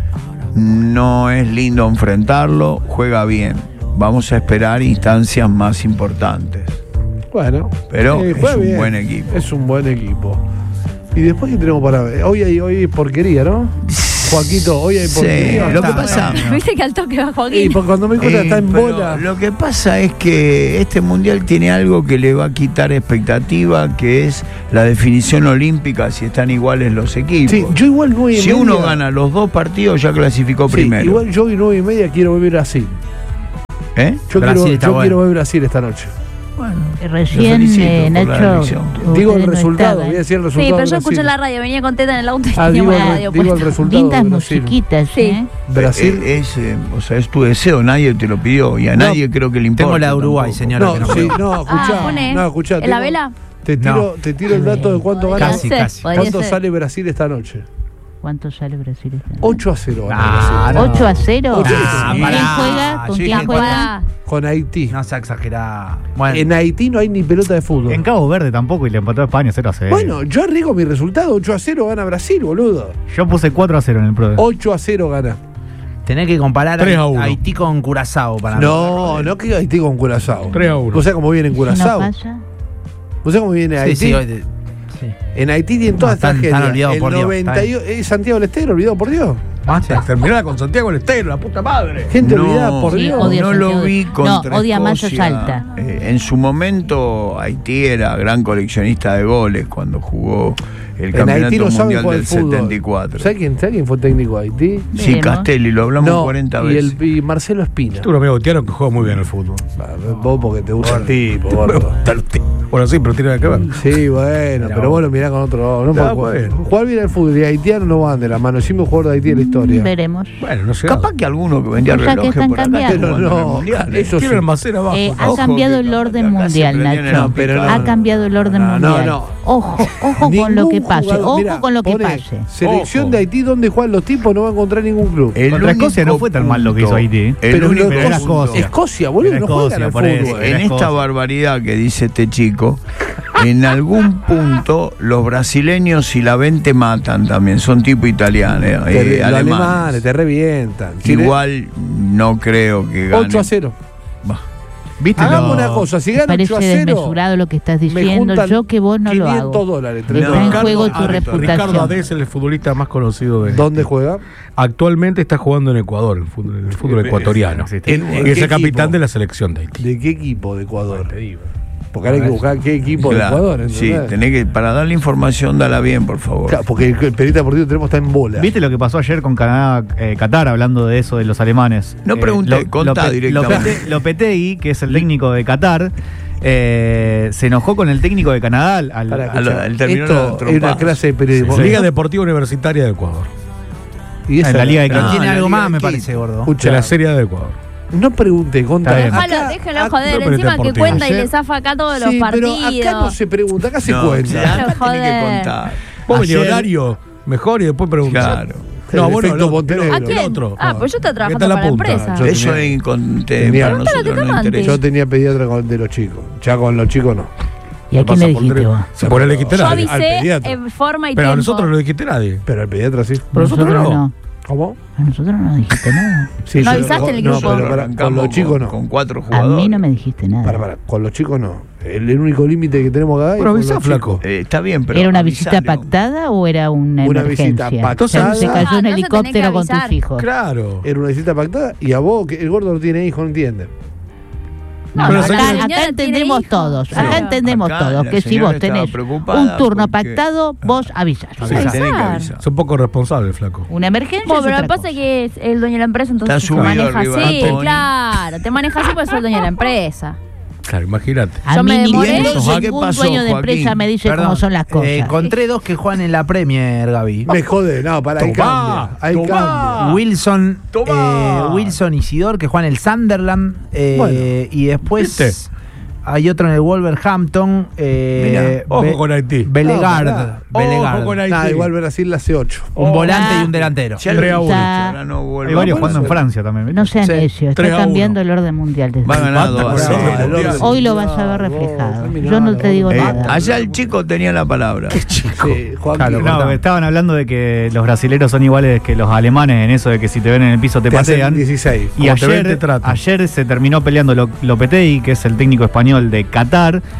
Speaker 3: no es lindo enfrentarlo, juega bien. Vamos a esperar instancias más importantes.
Speaker 1: bueno.
Speaker 3: Pero
Speaker 1: juega
Speaker 3: es un
Speaker 1: bien.
Speaker 3: buen equipo.
Speaker 1: Es un buen equipo. Y después, ¿qué tenemos para ver? Hoy hay porquería, ¿no? Joaquito, hoy hay portería.
Speaker 3: Lo que pasa...
Speaker 6: Viste que al toque va Joaquín.
Speaker 1: Y porque cuando me cuenta está en
Speaker 3: pero
Speaker 1: bola.
Speaker 3: lo que pasa es que este mundial tiene algo que le va a quitar expectativa, que es la definición olímpica si están iguales los equipos.
Speaker 1: Sí, yo igual 9:30.
Speaker 3: Si uno gana los 2 partidos ya clasificó primero.
Speaker 1: Igual yo hoy 9:30 quiero ver Brasil. Yo
Speaker 2: Brasil
Speaker 1: quiero ver Brasil esta noche.
Speaker 3: Bueno,
Speaker 5: Recién,
Speaker 3: Nacho,
Speaker 1: digo el resultado, voy a decir el resultado.
Speaker 6: Sí, pero yo
Speaker 1: de
Speaker 6: escuché
Speaker 1: Brasil.
Speaker 6: la radio, venía con Teta en el auto y
Speaker 1: digo
Speaker 6: teníamos
Speaker 1: el
Speaker 6: la radio
Speaker 1: digo el
Speaker 6: puesta.
Speaker 1: resultado
Speaker 5: Lindas
Speaker 1: de Brasil.
Speaker 5: musiquitas,
Speaker 6: Sí.
Speaker 5: ¿eh?
Speaker 1: Brasil.
Speaker 3: Es tu deseo, nadie te lo pidió y a nadie creo que le importa.
Speaker 2: Tengo la de Uruguay,
Speaker 3: tampoco.
Speaker 2: señora. que no puedo.
Speaker 1: Escuchá.
Speaker 6: ¿En la vela?
Speaker 1: Te tiro el dato de cuánto gana.
Speaker 2: Casi, casi.
Speaker 1: ¿Cuánto sale Brasil esta noche?
Speaker 5: ¿Cuánto sale Brasil esta noche?
Speaker 1: 8-0 gana Brasil.
Speaker 5: 8-0.
Speaker 1: Ocho
Speaker 5: ¿Con quién
Speaker 2: pará.
Speaker 5: juega? ¿Con
Speaker 2: Sí,
Speaker 5: quién
Speaker 2: que
Speaker 5: juega?
Speaker 1: Con Haití.
Speaker 2: No sea exagerada. Bueno,
Speaker 1: En Haití no hay ni pelota de fútbol.
Speaker 7: En Cabo Verde tampoco y le empató a España 0-0.
Speaker 1: Bueno, yo arriesgo mi resultado. 8-0 gana Brasil, boludo.
Speaker 7: Yo puse 4-0 en el Pro.
Speaker 1: 8-0 gana.
Speaker 2: tenés que comparar
Speaker 4: 3-1.
Speaker 2: Haití con Curazao para mí.
Speaker 1: No que Haití con Curazao.
Speaker 4: 3-1.
Speaker 1: ¿Vos sabés cómo viene en Curazao?
Speaker 5: ¿No pasa?
Speaker 1: ¿Vos sabés cómo viene Haití?
Speaker 2: Sí.
Speaker 1: En Haití tienen todas estas
Speaker 2: Están
Speaker 1: genias.
Speaker 2: olvidados
Speaker 1: El
Speaker 2: por Dios,
Speaker 1: 98 es Santiago del Estero, olvidado por Dios.
Speaker 4: Basta, terminala con Santiago del Estero, la puta madre.
Speaker 1: Gente olvidada por
Speaker 5: Sí,
Speaker 1: Dios.
Speaker 5: odia
Speaker 3: No
Speaker 5: Santiago
Speaker 3: lo
Speaker 5: de-
Speaker 3: vi
Speaker 5: No,
Speaker 3: contra
Speaker 5: odia más a
Speaker 3: Escocia.
Speaker 5: Salta.
Speaker 3: En su momento Haití era gran coleccionista de goles cuando jugó el
Speaker 1: En
Speaker 3: campeonato
Speaker 1: Haití no saben
Speaker 3: mundial
Speaker 1: jugar
Speaker 3: del
Speaker 1: el fútbol.
Speaker 3: 74.
Speaker 1: ¿Sabés quién fue técnico de Haití?
Speaker 3: Sí,
Speaker 5: Veremos.
Speaker 3: Castelli, lo hablamos 40 veces.
Speaker 1: Y Marcelo Espina.
Speaker 4: Tú un amigo Tiano que juega muy bien el fútbol.
Speaker 1: Vos porque te gusta el tipo, gordo.
Speaker 4: Bueno, sí, pero tiene que ver.
Speaker 1: Sí, bueno, pero vos lo mirás con otro. No
Speaker 4: Está
Speaker 1: puede
Speaker 4: bueno.
Speaker 1: jugar bien al fútbol y haitiano no van de la mano. Decime un jugador de Haití de la historia.
Speaker 5: Veremos.
Speaker 4: Bueno, no sé.
Speaker 3: Capaz que alguno que vendía
Speaker 5: O sea, que
Speaker 3: relojes
Speaker 5: están
Speaker 3: por acá
Speaker 5: cambiando.
Speaker 3: esté
Speaker 1: Pero
Speaker 3: jugando en el
Speaker 1: no,
Speaker 3: mundial,
Speaker 1: eso
Speaker 4: Tiene
Speaker 1: sí.
Speaker 4: el almacén abajo.
Speaker 5: Ha
Speaker 3: Ojo
Speaker 5: cambiado
Speaker 3: que
Speaker 5: el
Speaker 3: capaz
Speaker 5: orden
Speaker 3: que acá se
Speaker 5: mundial,
Speaker 3: prendían en
Speaker 5: Nacho.
Speaker 3: la
Speaker 1: pero
Speaker 3: picada.
Speaker 5: Ha cambiado el orden
Speaker 1: No,
Speaker 5: mundial.
Speaker 1: no.
Speaker 5: Ojo con
Speaker 1: Ningún
Speaker 5: lo que pase.
Speaker 1: jugador-
Speaker 5: Ojo
Speaker 1: mirá,
Speaker 5: con lo que
Speaker 1: pone
Speaker 5: pase.
Speaker 1: Selección
Speaker 4: Ojo.
Speaker 1: de Haití donde juegan los tipos no va a encontrar ningún club.
Speaker 3: El
Speaker 7: Contra Escocia
Speaker 3: único
Speaker 7: no fue tan mal lo que hizo
Speaker 3: punto-
Speaker 7: Haití, ¿eh?
Speaker 3: el
Speaker 1: Pero
Speaker 3: único
Speaker 1: no,
Speaker 7: era
Speaker 3: punto-
Speaker 7: Escocia.
Speaker 1: Escocia, boludo,
Speaker 7: Era
Speaker 1: no juegan
Speaker 7: Escocia,
Speaker 1: al
Speaker 7: por eso.
Speaker 1: fútbol.
Speaker 3: En
Speaker 7: Era
Speaker 3: esta
Speaker 7: Escocia.
Speaker 3: barbaridad que dice este chico, en algún punto los brasileños y la 20 matan también, son tipo italianos,
Speaker 1: Los alemanes te revientan.
Speaker 3: Igual no creo que gane.
Speaker 1: 8-0.
Speaker 3: Bah.
Speaker 7: ¿Viste?
Speaker 1: Hagamos
Speaker 7: lo-
Speaker 1: una cosa, si
Speaker 5: Me
Speaker 1: gana
Speaker 5: parece
Speaker 1: 8-0,
Speaker 5: desmesurado lo que estás
Speaker 1: me
Speaker 5: diciendo.
Speaker 1: juntan
Speaker 5: Yo que vos no lo hago.
Speaker 1: $500.
Speaker 5: Está en juego tu reputación.
Speaker 4: Ricardo Ade es el futbolista más conocido de.
Speaker 1: ¿Dónde juega?
Speaker 4: Actualmente está jugando en Ecuador, en el fútbol ecuatoriano.
Speaker 7: existe.
Speaker 1: ¿En
Speaker 4: Y es
Speaker 1: qué
Speaker 4: el capitán
Speaker 1: equipo?
Speaker 4: de la selección de Haití.
Speaker 1: ¿De qué equipo de Ecuador? Porque ahora hay que buscar qué equipo de
Speaker 3: Claro,
Speaker 1: Ecuador.
Speaker 3: sí,
Speaker 1: ¿entendés?
Speaker 3: tenés que, para darle información, dala bien, por favor.
Speaker 1: Claro, porque el periodista deportivo que tenemos está en bola.
Speaker 7: ¿Viste lo que pasó ayer con Canadá, Qatar, hablando de eso de los alemanes?
Speaker 3: No pregunté, contá directamente.
Speaker 7: Lopetegui, que es el técnico de Qatar, se enojó con el técnico de Canadá
Speaker 1: Pará,
Speaker 3: al terminar
Speaker 1: esto
Speaker 3: la
Speaker 1: es una
Speaker 3: trompada.
Speaker 1: clase de periodismo.
Speaker 4: Liga Deportiva Universitaria de Ecuador.
Speaker 1: Y esa
Speaker 7: en la Liga de
Speaker 2: Pero
Speaker 3: No,
Speaker 2: tiene
Speaker 3: la
Speaker 2: algo
Speaker 3: Liga
Speaker 2: más, me
Speaker 3: Quito.
Speaker 2: parece, gordo.
Speaker 1: Escucha,
Speaker 4: De la Serie A de Ecuador.
Speaker 1: no pregunte, conta.
Speaker 7: Está bien.
Speaker 6: Déjalo, déjalo joder.
Speaker 4: no, pero
Speaker 6: Encima
Speaker 4: deportivo.
Speaker 6: que cuenta y
Speaker 1: Ayer-
Speaker 6: le zafa acá todos
Speaker 1: Sí,
Speaker 6: los
Speaker 1: pero
Speaker 6: partidos.
Speaker 1: acá no se pregunta, acá se
Speaker 3: No,
Speaker 1: cuenta.
Speaker 3: acá tenés que
Speaker 6: Joder.
Speaker 3: contar.
Speaker 4: Vos venís
Speaker 7: Ayer-
Speaker 4: horario mejor y después preguntás.
Speaker 3: Claro.
Speaker 4: No,
Speaker 1: El
Speaker 4: bueno,
Speaker 1: efecto
Speaker 4: el
Speaker 1: Montenegro.
Speaker 6: ¿A quién?
Speaker 4: otro.
Speaker 6: Pues yo estoy
Speaker 4: ¿Qué
Speaker 6: trabajando
Speaker 4: tal la
Speaker 6: para la
Speaker 4: punta?
Speaker 6: empresa.
Speaker 1: Yo
Speaker 3: Eso
Speaker 1: tenía-
Speaker 3: es
Speaker 1: tenía-
Speaker 3: para nosotros no
Speaker 6: Pregúntale,
Speaker 3: interesa.
Speaker 1: Yo tenía pediatra de los chicos. Ya con los chicos no.
Speaker 5: ¿Y a quién le dijiste vos?
Speaker 4: Se pone el dijiste
Speaker 6: Yo
Speaker 4: nadie.
Speaker 1: al
Speaker 6: avisé
Speaker 1: pediatra.
Speaker 6: en forma y
Speaker 4: Pero a
Speaker 6: tiempo.
Speaker 4: nosotros no lo dijiste nadie.
Speaker 1: Pero al pediatra sí.
Speaker 4: Pero nosotros no.
Speaker 1: ¿Cómo?
Speaker 5: A nosotros no nos dijiste nada.
Speaker 1: Sí,
Speaker 6: ¿No
Speaker 1: yo-
Speaker 6: avisaste en el grupo?
Speaker 1: No, pero con
Speaker 3: Arrancamos
Speaker 1: los chicos no.
Speaker 3: Con 4
Speaker 5: A
Speaker 3: jugadores.
Speaker 5: mí no me dijiste nada.
Speaker 1: Para, con los chicos no. El único límite que tenemos acá es
Speaker 4: Pero
Speaker 1: con
Speaker 4: avisá,
Speaker 1: los
Speaker 4: flaco.
Speaker 1: chicos.
Speaker 3: Está bien, pero
Speaker 5: ¿Era una
Speaker 3: avisale,
Speaker 5: visita
Speaker 3: hombre.
Speaker 5: pactada o era una
Speaker 1: Una
Speaker 5: emergencia?
Speaker 1: visita pactada.
Speaker 5: Se cayó un
Speaker 6: Entonces tenés que
Speaker 5: helicóptero con tus
Speaker 6: avisar.
Speaker 5: hijos.
Speaker 4: Claro.
Speaker 1: Era una visita pactada y a vos, que el gordo no tiene hijos, no entiende.
Speaker 5: No,
Speaker 4: Pero
Speaker 5: acá,
Speaker 4: señora-
Speaker 5: acá
Speaker 6: tiene
Speaker 5: entendemos
Speaker 6: hijos.
Speaker 5: todos, acá
Speaker 3: No,
Speaker 5: entendemos
Speaker 3: acá
Speaker 5: todos
Speaker 3: la
Speaker 5: que si
Speaker 3: señora
Speaker 5: vos
Speaker 3: estaba
Speaker 5: tenés
Speaker 3: preocupada
Speaker 5: un turno
Speaker 3: porque-
Speaker 5: pactado, vos avisás.
Speaker 3: Sí, tenés que avisar.
Speaker 4: Es un poco responsable, flaco.
Speaker 5: Una emergencia
Speaker 6: Bueno,
Speaker 5: es
Speaker 6: pero lo
Speaker 5: otra
Speaker 6: que pasa
Speaker 5: cosa.
Speaker 6: es que es el dueño de la empresa, entonces
Speaker 3: Está
Speaker 6: se
Speaker 3: subido
Speaker 6: maneja
Speaker 3: arriba
Speaker 6: así,
Speaker 3: Tony.
Speaker 6: claro. Te maneja así porque sos el dueño de la empresa.
Speaker 4: Claro, imagínate.
Speaker 5: A
Speaker 6: Yo
Speaker 5: mí
Speaker 6: me
Speaker 5: ningún,
Speaker 6: demoré.
Speaker 3: Entonces, ¿qué
Speaker 5: ningún
Speaker 3: pasó,
Speaker 5: dueño de empresa
Speaker 3: Joaquín?
Speaker 5: me dice
Speaker 2: Perdón,
Speaker 5: cómo son las cosas.
Speaker 2: Encontré dos que juegan en la Premier, Gaby.
Speaker 1: Me jode, no, para ahí
Speaker 4: Tomá,
Speaker 1: cambia. Ahí
Speaker 4: tomá.
Speaker 1: cambia.
Speaker 2: Wilson,
Speaker 4: Tomá.
Speaker 2: Wilson y Sidor, que juegan en el Sunderland.
Speaker 1: Bueno.
Speaker 2: Y después
Speaker 4: ¿Viste?
Speaker 2: hay otro en el Wolverhampton.
Speaker 4: Mirá, ojo con Haití.
Speaker 2: Belegard.
Speaker 1: No, pará.
Speaker 2: Belegard.
Speaker 4: Ojo con Haití.
Speaker 1: Nah, igual Brasil la hace 8.
Speaker 2: Un volante
Speaker 5: Ah.
Speaker 2: y un delantero.
Speaker 3: Ya lo
Speaker 4: 3-1.
Speaker 3: dije, ahora no vuelva
Speaker 7: Hay varios
Speaker 3: a
Speaker 7: jugando en
Speaker 3: pasar.
Speaker 7: Francia también. ¿viste?
Speaker 5: No sean
Speaker 2: Sí.
Speaker 5: necios,
Speaker 4: 3-1.
Speaker 5: está cambiando el orden mundial. desde
Speaker 3: Va
Speaker 5: hoy.
Speaker 3: ganando
Speaker 4: Empata,
Speaker 3: a cero.
Speaker 4: bueno, el orden
Speaker 5: Hoy lo vas a ver reflejado. Yo no te digo nada.
Speaker 3: Allá el chico tenía la palabra.
Speaker 1: Sí, Joaquín.
Speaker 2: Claro,
Speaker 7: No,
Speaker 2: contame.
Speaker 7: estaban hablando de que los brasileros son iguales que los alemanes en eso de que si te ven en el piso te
Speaker 1: Te hacen
Speaker 7: patean.
Speaker 1: 16.
Speaker 7: Y
Speaker 4: Como te ven, te tratan.
Speaker 7: ayer se terminó peleando Lopetegui, que es el técnico español de Qatar,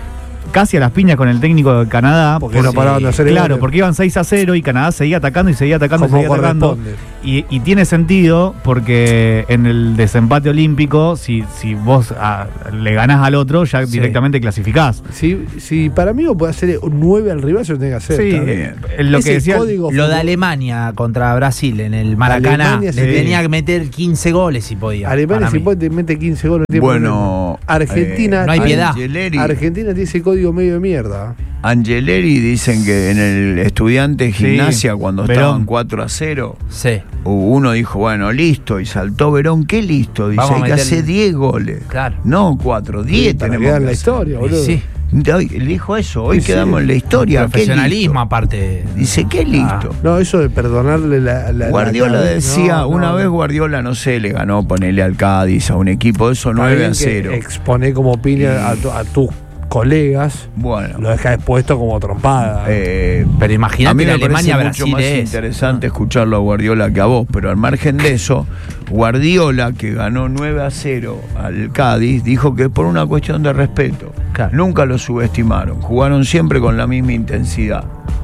Speaker 7: casi a las piñas con el técnico de Canadá.
Speaker 1: Porque no paraban de hacer
Speaker 7: Claro,
Speaker 1: goles.
Speaker 7: porque iban 6-0 y Canadá seguía atacando y seguía atacando y
Speaker 1: Como
Speaker 7: seguía atacando.
Speaker 1: corresponde.
Speaker 7: Y tiene sentido porque en el desempate olímpico, si vos le ganás al otro, ya
Speaker 1: Sí.
Speaker 7: directamente clasificás.
Speaker 1: Si para mí puede hacer 9 al rival, se lo tiene que hacer.
Speaker 7: Sí,
Speaker 1: está bien.
Speaker 7: lo
Speaker 1: Ese
Speaker 7: que decía.
Speaker 1: código
Speaker 2: Lo de
Speaker 1: fútbol-
Speaker 2: Alemania contra Brasil en el Maracaná.
Speaker 1: Alemania
Speaker 2: Le
Speaker 1: sí.
Speaker 2: tenía que meter 15 goles si podía.
Speaker 1: Alemania,
Speaker 2: para
Speaker 1: si
Speaker 2: mí.
Speaker 1: puede, te mete 15 goles. no tiene
Speaker 3: Bueno,
Speaker 1: problema. Argentina.
Speaker 2: no hay piedad.
Speaker 1: Argentina tiene ese código medio de mierda.
Speaker 3: Angeleri dicen que en el Estudiante Gimnasia, cuando
Speaker 7: Verón.
Speaker 3: estaban 4-0,
Speaker 2: Sí,
Speaker 3: uno dijo, bueno, listo, y saltó Verón, ¿qué listo? Dice,
Speaker 2: Vamos a
Speaker 3: hay que
Speaker 2: meter-
Speaker 3: hacer 10 goles.
Speaker 2: claro.
Speaker 3: No 4, 10
Speaker 1: Para
Speaker 3: tenemos
Speaker 1: quedar en
Speaker 3: que
Speaker 1: la
Speaker 3: hacer.
Speaker 1: historia,
Speaker 2: Y
Speaker 1: boludo.
Speaker 2: sí,
Speaker 3: Hoy, le dijo eso, hoy
Speaker 1: Sí,
Speaker 3: quedamos
Speaker 1: sí.
Speaker 3: en la historia. ¿qué
Speaker 2: profesionalismo
Speaker 3: listo?
Speaker 2: aparte.
Speaker 3: Dice, ¿qué listo?
Speaker 1: No, eso de perdonarle la
Speaker 3: Guardiola
Speaker 1: cabeza,
Speaker 3: decía,
Speaker 1: no,
Speaker 3: una
Speaker 1: no,
Speaker 3: vez
Speaker 1: no.
Speaker 3: Guardiola, no sé, le ganó ponerle al Cádiz a un equipo de eso
Speaker 1: Está
Speaker 3: 9
Speaker 1: bien
Speaker 3: a
Speaker 1: que
Speaker 3: 0.
Speaker 1: Expone como piña a tus colegas,
Speaker 3: Bueno,
Speaker 1: lo deja expuesto como trompada.
Speaker 2: Pero
Speaker 3: a mí
Speaker 2: imagínate
Speaker 3: me
Speaker 2: la
Speaker 3: parece mucho
Speaker 2: Alemania-Brasil
Speaker 3: más
Speaker 2: es.
Speaker 3: interesante escucharlo a Guardiola que a vos, pero al margen de eso, Guardiola, que ganó 9 a 0 al Cádiz, dijo que es por una cuestión de respeto.
Speaker 2: Claro.
Speaker 3: Nunca lo subestimaron, jugaron siempre con la misma intensidad.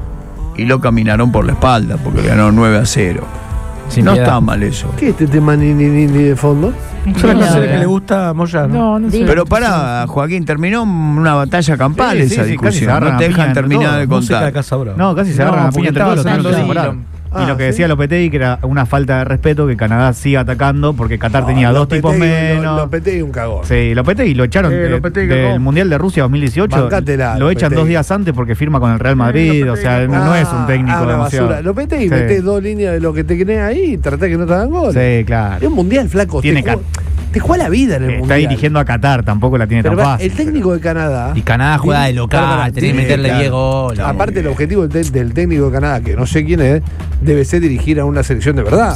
Speaker 3: Y lo caminaron por la espalda, porque le ganó 9 a 0.
Speaker 2: Sin
Speaker 3: No
Speaker 2: piedad.
Speaker 3: está mal eso.
Speaker 1: ¿Qué es este tema ni de fondo?
Speaker 4: Es la canción que le gusta a Moyano.
Speaker 2: No
Speaker 6: Sí.
Speaker 3: Pero pará, Joaquín, terminó una batalla campal
Speaker 7: Sí, sí,
Speaker 3: esa
Speaker 7: sí, casi se
Speaker 3: discusión.
Speaker 7: agarran
Speaker 3: No
Speaker 7: a
Speaker 3: te
Speaker 7: piña
Speaker 3: dejan
Speaker 7: entre
Speaker 3: terminar
Speaker 7: todos.
Speaker 3: de
Speaker 4: Música de
Speaker 3: contar.
Speaker 4: Casa Brava.
Speaker 7: No, casi se agarran a
Speaker 2: porque
Speaker 7: piña entre
Speaker 2: estaba
Speaker 7: todos, lo
Speaker 2: sonando
Speaker 7: tuvieron que
Speaker 2: sí.
Speaker 7: separar.
Speaker 1: Ah,
Speaker 7: Y lo que
Speaker 1: ¿sí?
Speaker 7: decía Lopetegui, que era una falta de respeto que Canadá siga atacando porque Qatar tenía dos tipos menos.
Speaker 1: Lopetegui un cagón.
Speaker 7: Sí, Lopetegui lo echaron
Speaker 4: Lopetegui
Speaker 7: del
Speaker 4: cagó.
Speaker 7: Mundial de Rusia 2018.
Speaker 1: Bancátela,
Speaker 7: Lo echan
Speaker 1: Lopetegui.
Speaker 7: 2 días antes porque firma con el Real Madrid. O sea, no es un técnico
Speaker 1: una
Speaker 7: demasiado.
Speaker 1: basura. Lopetegui,
Speaker 7: Sí.
Speaker 1: metés 2 líneas de lo que te crees ahí y tratá que no te hagan goles.
Speaker 7: Sí,
Speaker 1: Es
Speaker 7: claro.
Speaker 1: un mundial, flaco.
Speaker 7: Tiene
Speaker 1: Te juega la vida en el
Speaker 7: Está
Speaker 1: mundial.
Speaker 7: dirigiendo a Qatar, tampoco la tiene
Speaker 1: Pero
Speaker 7: tan
Speaker 1: va,
Speaker 7: fácil.
Speaker 1: el técnico de Canadá.
Speaker 2: Y Canadá juega de local,
Speaker 1: Pará,
Speaker 2: tenés que
Speaker 1: tiene-
Speaker 2: meterle
Speaker 1: claro.
Speaker 2: 10 goles.
Speaker 1: Aparte, el objetivo del técnico de Canadá, que no sé quién es, debe ser dirigir a una selección de verdad.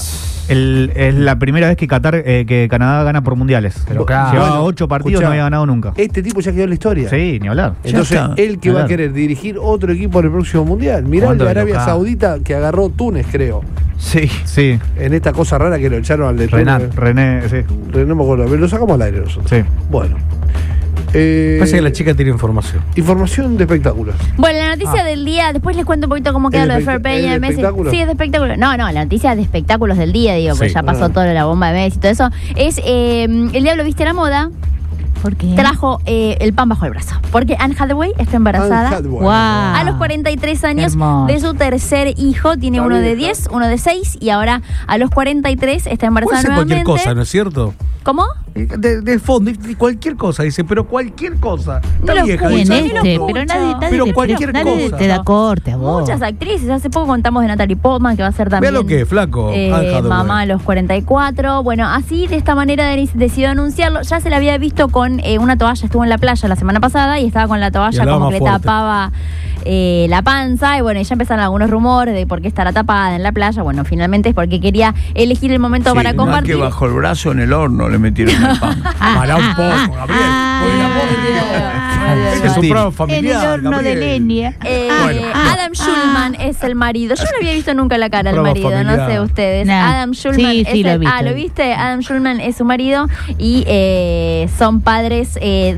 Speaker 7: Es la primera vez que que Canadá gana por mundiales.
Speaker 2: Pero claro.
Speaker 7: Llevaba
Speaker 1: Bueno,
Speaker 7: 8 partidos,
Speaker 1: escuchá,
Speaker 7: no había ganado nunca.
Speaker 1: Este tipo ya quedó en la historia.
Speaker 7: Sí, ni hablar.
Speaker 1: Entonces,
Speaker 3: Ya está.
Speaker 1: él que va a
Speaker 7: Claro.
Speaker 1: querer dirigir otro equipo en el próximo mundial. Mirá el
Speaker 2: Jugando
Speaker 1: de
Speaker 2: de
Speaker 1: Arabia
Speaker 2: local.
Speaker 1: Saudita que agarró Túnez, creo.
Speaker 3: Sí.
Speaker 7: Sí,
Speaker 1: En esta cosa rara que lo echaron al de Túnez.
Speaker 7: René, sí.
Speaker 1: No me acuerdo, pero lo sacamos al aire nosotros.
Speaker 7: Sí.
Speaker 1: Bueno.
Speaker 4: Parece que la chica tiene información.
Speaker 1: Información de espectáculos.
Speaker 6: Bueno, la noticia del día, después les cuento un poquito cómo queda
Speaker 1: ¿Es
Speaker 6: lo
Speaker 1: de
Speaker 6: de Fair
Speaker 1: espect-
Speaker 6: Play
Speaker 1: es de
Speaker 6: de Messi.
Speaker 1: espectáculos?
Speaker 6: Sí, es de espectáculos. No, la noticia de espectáculos del día, digo, porque
Speaker 4: Sí.
Speaker 6: ya pasó
Speaker 1: Ah.
Speaker 6: toda la bomba de Messi y todo eso. Es El Diablo Viste la Moda,
Speaker 5: ¿Por qué?
Speaker 6: trajo el pan bajo el brazo. Porque Anne Hathaway está embarazada.
Speaker 1: Anne Hathaway.
Speaker 5: Guau.
Speaker 6: A los 43 años
Speaker 5: Hermoso.
Speaker 6: de su tercer hijo, tiene
Speaker 1: Está
Speaker 6: uno de
Speaker 1: vieja.
Speaker 6: 10, uno de 6 y ahora a los 43 está
Speaker 4: Puede
Speaker 6: embarazada
Speaker 4: ser cualquier
Speaker 6: nuevamente.
Speaker 4: cosa, ¿no es cierto?
Speaker 6: ¿Cómo?
Speaker 4: De fondo, de cualquier cosa, dice, pero cualquier cosa.
Speaker 6: No
Speaker 4: Está
Speaker 6: lo
Speaker 4: vieja,
Speaker 6: escucho,
Speaker 5: En
Speaker 4: dice.
Speaker 6: ni lo
Speaker 5: este,
Speaker 6: escucho.
Speaker 5: pero nadie
Speaker 4: Pero
Speaker 5: te-
Speaker 4: cualquier
Speaker 5: nadie
Speaker 4: cosa.
Speaker 5: te da corte a vos.
Speaker 6: Muchas actrices. Hace poco contamos de Natalie Portman, que va a ser también.
Speaker 4: Vea lo que es, flaco. Anne Hathaway.
Speaker 6: Mamá a los 44. Bueno, así de esta manera decidió anunciarlo. Ya se la había visto con una toalla. Estuvo en la playa la semana pasada y estaba con la
Speaker 4: Y
Speaker 6: toalla
Speaker 4: hablaba
Speaker 6: como
Speaker 4: más
Speaker 6: que
Speaker 4: fuerte.
Speaker 6: tapaba la panza. Y bueno, ya empezaron algunos rumores de por qué estará tapada en la playa. Bueno, finalmente es porque quería elegir el momento para
Speaker 3: Más
Speaker 6: compartir.
Speaker 3: que bajo el brazo en el horno le metieron el pan.
Speaker 4: Pará un poco, Gabriel. Por el amor de Dios. Este es un programa
Speaker 5: En el
Speaker 4: familiar,
Speaker 5: horno de
Speaker 4: Gabriel.
Speaker 5: leña.
Speaker 6: Adam Schulman es el marido. Yo no había visto nunca la cara del
Speaker 4: Prueba
Speaker 6: marido, no
Speaker 4: familiar.
Speaker 6: sé ustedes.
Speaker 5: Nah.
Speaker 6: Adam Schulman
Speaker 5: Sí,
Speaker 6: es
Speaker 5: sí, lo he
Speaker 6: el,
Speaker 5: visto.
Speaker 6: ¿lo viste? Adam Schulman es su marido y son padres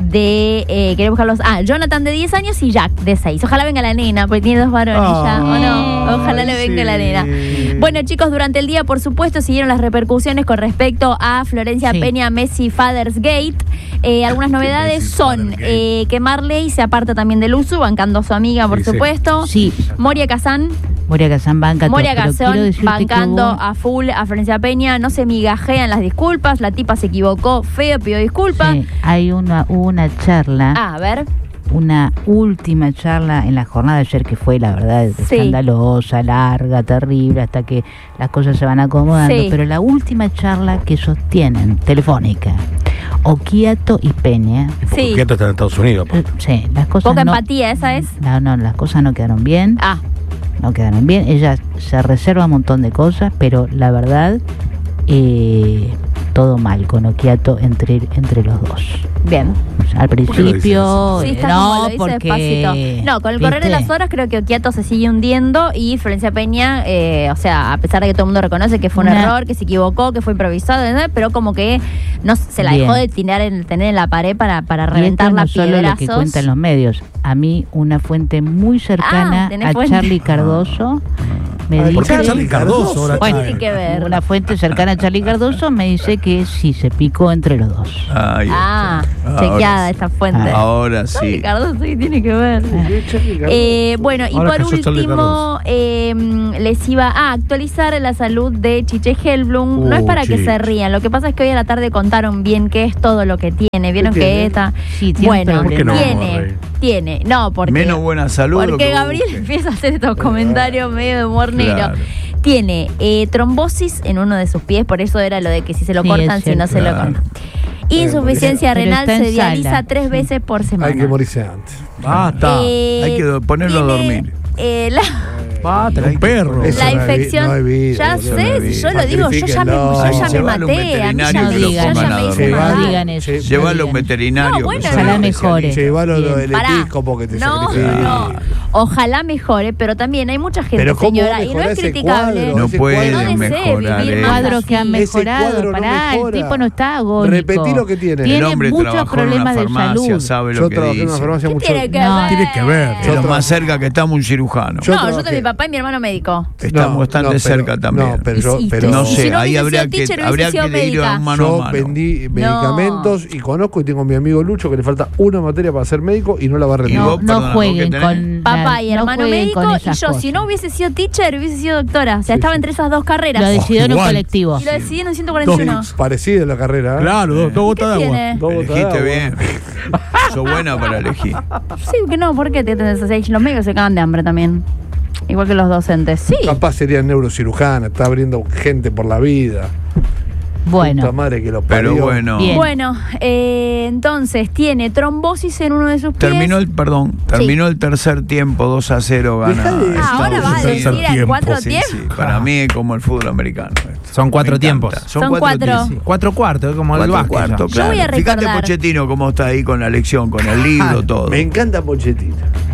Speaker 6: querés buscarlos. Jonathan de 10 años y Jack de 6. Ojalá venga la nena, porque tiene 2 varones ya, ¿o no? Ojalá le venga la nena. Bueno, chicos, durante el día, por supuesto, siguieron las repercusiones con respecto a Florencia
Speaker 5: Sí.
Speaker 6: Peña Messi Father's Gate. Algunas novedades
Speaker 4: Messi
Speaker 6: son
Speaker 4: Father's Gate?
Speaker 6: que Marley se aparta también del uso, bancando a su amiga, por
Speaker 4: Sí, sí.
Speaker 6: supuesto.
Speaker 5: Sí,
Speaker 6: Moria Kazán,
Speaker 5: Moria Kazán banca todo,
Speaker 6: Moria
Speaker 5: pero
Speaker 6: Kazán
Speaker 5: quiero decirte que
Speaker 6: bancando
Speaker 5: hubo-
Speaker 6: a full a Florencia Peña, no se migajean las disculpas, la tipa se equivocó, feo, pidió disculpas.
Speaker 5: Sí, hubo una charla,
Speaker 6: A ver,
Speaker 5: una última charla en la jornada de ayer que fue, la verdad,
Speaker 6: Sí.
Speaker 5: escandalosa, larga, terrible, hasta que las cosas se van acomodando.
Speaker 6: Sí.
Speaker 5: Pero la última charla que sostienen, telefónica, Occhiato y Peña,
Speaker 6: sí,
Speaker 4: Porque esto está en Estados Unidos.
Speaker 5: sí, las cosas
Speaker 6: poca
Speaker 5: no,
Speaker 6: empatía, esa es.
Speaker 5: no, las cosas no quedaron bien.
Speaker 6: Ah,
Speaker 5: No quedaron bien. Ella se reserva un montón de cosas, pero la verdad, todo mal con Occhiato entre los dos.
Speaker 6: bien.
Speaker 5: Al principio,
Speaker 6: Sí, está
Speaker 5: no,
Speaker 6: como lo dice
Speaker 5: porque...
Speaker 6: despacito. No, con el correr de
Speaker 5: ¿viste?
Speaker 6: las horas creo que Occhiato se sigue hundiendo y Florencia Peña, o sea, a pesar de que todo el mundo reconoce que fue un
Speaker 5: Una-
Speaker 6: error, que se equivocó, que fue improvisado, ¿no? Pero como que no se la
Speaker 5: Bien.
Speaker 6: dejó de tener en la pared para
Speaker 5: Y
Speaker 6: reventar
Speaker 5: esto no
Speaker 6: las
Speaker 5: solo lo que
Speaker 6: piedrazos.
Speaker 5: cuentan los medios. A mí, una fuente muy cercana
Speaker 6: Ah, tenés
Speaker 5: a
Speaker 6: fuente.
Speaker 5: Charlie Cardoso me
Speaker 1: Ay,
Speaker 4: ¿Por qué
Speaker 5: dice...
Speaker 4: Charlie Cardoso ahora?
Speaker 5: Bueno,
Speaker 6: tiene que ver?
Speaker 5: una fuente cercana a Charlie Cardoso me dice que sí se picó entre los dos.
Speaker 3: Ahí
Speaker 6: Ah,
Speaker 3: está.
Speaker 6: chequeada
Speaker 3: Ahora
Speaker 6: esta fuente.
Speaker 5: Ah.
Speaker 3: Ahora sí.
Speaker 6: Ricardo, sí, tiene que ver. Bueno, y
Speaker 4: Ahora
Speaker 6: por
Speaker 4: cayó Charlie
Speaker 6: último, les iba a actualizar la salud de Chiche Helblum. No es para que
Speaker 4: Chiche.
Speaker 6: se rían, lo que pasa es que hoy a la tarde contaron bien qué es todo lo que tiene. Vieron
Speaker 1: ¿Qué
Speaker 6: que
Speaker 1: tiene?
Speaker 6: está.
Speaker 5: Sí, tiene
Speaker 6: Bueno,
Speaker 5: un
Speaker 4: ¿Por qué no?
Speaker 5: problema.
Speaker 6: tiene. No, porque.
Speaker 3: Menos buena salud. lo
Speaker 6: Porque
Speaker 3: que
Speaker 6: Gabriel
Speaker 3: busque.
Speaker 6: empieza a hacer estos comentarios medio de humor negro.
Speaker 3: Claro.
Speaker 6: Tiene trombosis en uno de sus pies, por eso era lo de que si se lo
Speaker 5: Sí,
Speaker 6: cortan,
Speaker 5: es
Speaker 6: si no
Speaker 5: cierto.
Speaker 6: se lo
Speaker 3: Claro.
Speaker 6: cortan. Insuficiencia
Speaker 5: Pero
Speaker 6: renal,
Speaker 5: está en
Speaker 6: se dializa
Speaker 5: sala.
Speaker 6: 3 veces por semana.
Speaker 1: Hay que morirse antes.
Speaker 4: Basta.
Speaker 3: Hay que ponerlo a
Speaker 6: tiene,
Speaker 3: dormir.
Speaker 4: Basta, un perro.
Speaker 1: Eso
Speaker 6: la
Speaker 1: no es vi-
Speaker 6: infección,
Speaker 1: no es vida,
Speaker 6: ya
Speaker 1: boludo,
Speaker 3: no es
Speaker 6: sé,
Speaker 3: vida.
Speaker 6: si yo lo digo, yo ya me
Speaker 3: Llevalo a un
Speaker 6: maté, a mí ya
Speaker 3: veterinario
Speaker 5: que lo
Speaker 6: yo ya
Speaker 5: pongan
Speaker 3: a
Speaker 6: me hice
Speaker 3: dormir.
Speaker 6: mal.
Speaker 5: No digan eso.
Speaker 3: Llévalo a un veterinario.
Speaker 6: No, bueno,
Speaker 3: que
Speaker 5: Ojalá
Speaker 3: sea
Speaker 5: mejore.
Speaker 3: especialista.
Speaker 1: Llevalo lo del
Speaker 6: Pará.
Speaker 1: episcopo que te
Speaker 6: No,
Speaker 1: sacrifica.
Speaker 6: no, ojalá mejore, pero también hay mucha gente,
Speaker 1: Pero ¿cómo
Speaker 6: señora,
Speaker 1: va a
Speaker 6: y no
Speaker 1: mejorar
Speaker 6: es
Speaker 1: ese
Speaker 6: criticable.
Speaker 1: cuadro?
Speaker 3: No
Speaker 1: Ese
Speaker 3: puede
Speaker 1: cuadro-
Speaker 6: No desee
Speaker 3: mejorar.
Speaker 6: vivir
Speaker 3: ¿eh?
Speaker 6: más
Speaker 5: Cuadros que han
Speaker 6: así.
Speaker 1: Ese
Speaker 5: mejorado,
Speaker 1: cuadro no
Speaker 5: pará,
Speaker 1: mejora.
Speaker 5: el tipo no está agónico.
Speaker 1: Repetí lo que tiene.
Speaker 3: El
Speaker 5: Tiene
Speaker 3: hombre
Speaker 5: muchos
Speaker 3: trabajó en una
Speaker 5: problemas de
Speaker 3: farmacia,
Speaker 5: salud.
Speaker 3: sabe lo
Speaker 1: Yo
Speaker 3: que
Speaker 1: trabajé en una
Speaker 3: dice.
Speaker 1: farmacia
Speaker 6: ¿Qué
Speaker 1: mucho.
Speaker 6: tiene que
Speaker 5: No.
Speaker 6: ver?
Speaker 4: Tiene que ver.
Speaker 3: Es lo más cerca que estamos un cirujano.
Speaker 1: Yo
Speaker 6: No, yo
Speaker 1: trabajé.
Speaker 6: tengo mi papá y mi hermano médico.
Speaker 3: Estamos bastante
Speaker 1: pero-
Speaker 3: cerca también.
Speaker 1: No, pero yo,
Speaker 6: Y sí,
Speaker 1: pero
Speaker 3: No
Speaker 6: Si
Speaker 3: sé,
Speaker 6: no
Speaker 3: ahí
Speaker 6: hubiese
Speaker 3: habría
Speaker 6: sido
Speaker 3: que,
Speaker 6: teacher, hubiese
Speaker 3: habría
Speaker 6: sido
Speaker 3: que ir
Speaker 6: médica.
Speaker 3: a mano a
Speaker 1: yo
Speaker 3: mano.
Speaker 1: vendí medicamentos y conozco y tengo a mi amigo Lucho que le falta una materia para ser médico y no la va a
Speaker 3: Y
Speaker 1: rendir.
Speaker 3: vos,
Speaker 5: No,
Speaker 3: perdona,
Speaker 5: no
Speaker 3: ¿vos
Speaker 5: jueguen
Speaker 3: qué tenés?
Speaker 5: con...
Speaker 6: Papá y
Speaker 5: no
Speaker 6: hermano
Speaker 5: jueguen
Speaker 6: médico,
Speaker 5: con
Speaker 6: y
Speaker 5: esas
Speaker 6: yo, si
Speaker 5: cosas.
Speaker 6: no hubiese sido teacher, hubiese sido doctora. O sea, estaba entre esas dos carreras.
Speaker 5: Lo decidió en un
Speaker 4: igual.
Speaker 5: colectivo.
Speaker 6: Y lo decidieron en 141.
Speaker 1: Parecida la carrera. ¿eh?
Speaker 4: Claro, dos
Speaker 6: ¿Qué
Speaker 4: gotas de agua.
Speaker 6: tiene?
Speaker 1: Dos botas de
Speaker 3: Elegiste
Speaker 1: agua.
Speaker 3: bien. Sos buena para elegir.
Speaker 6: Sí, que no, ¿por qué te tenés así? Los médicos se cagan de hambre también. Igual que los docentes. Sí.
Speaker 1: Capaz sería neurocirujana, está abriendo gente por la vida. Puta
Speaker 5: Bueno,
Speaker 1: madre que lo
Speaker 3: Pero
Speaker 1: parió.
Speaker 3: bueno.
Speaker 5: Bien.
Speaker 6: Bueno, entonces tiene trombosis en uno de sus pies.
Speaker 3: Terminó el tercer tiempo, 2-0 gana.
Speaker 1: Dejá de-
Speaker 6: Ah, ahora vas a
Speaker 3: Estados
Speaker 6: decir
Speaker 3: Unidos.
Speaker 6: en 4
Speaker 3: Sí,
Speaker 6: tiempos.
Speaker 3: sí, para mí es como el fútbol americano.
Speaker 2: Son 4
Speaker 3: Me encanta.
Speaker 2: tiempos.
Speaker 6: Son cuatro.
Speaker 3: tiempos.
Speaker 2: Sí, 4 cuartos, como el
Speaker 3: 4
Speaker 2: básquet.
Speaker 3: cuartos,
Speaker 2: ya.
Speaker 6: Yo voy a
Speaker 3: claro. Fíjate
Speaker 6: recordar.
Speaker 3: Pochettino cómo está ahí con la lección, con el libro, todo.
Speaker 1: Me encanta Pochettino.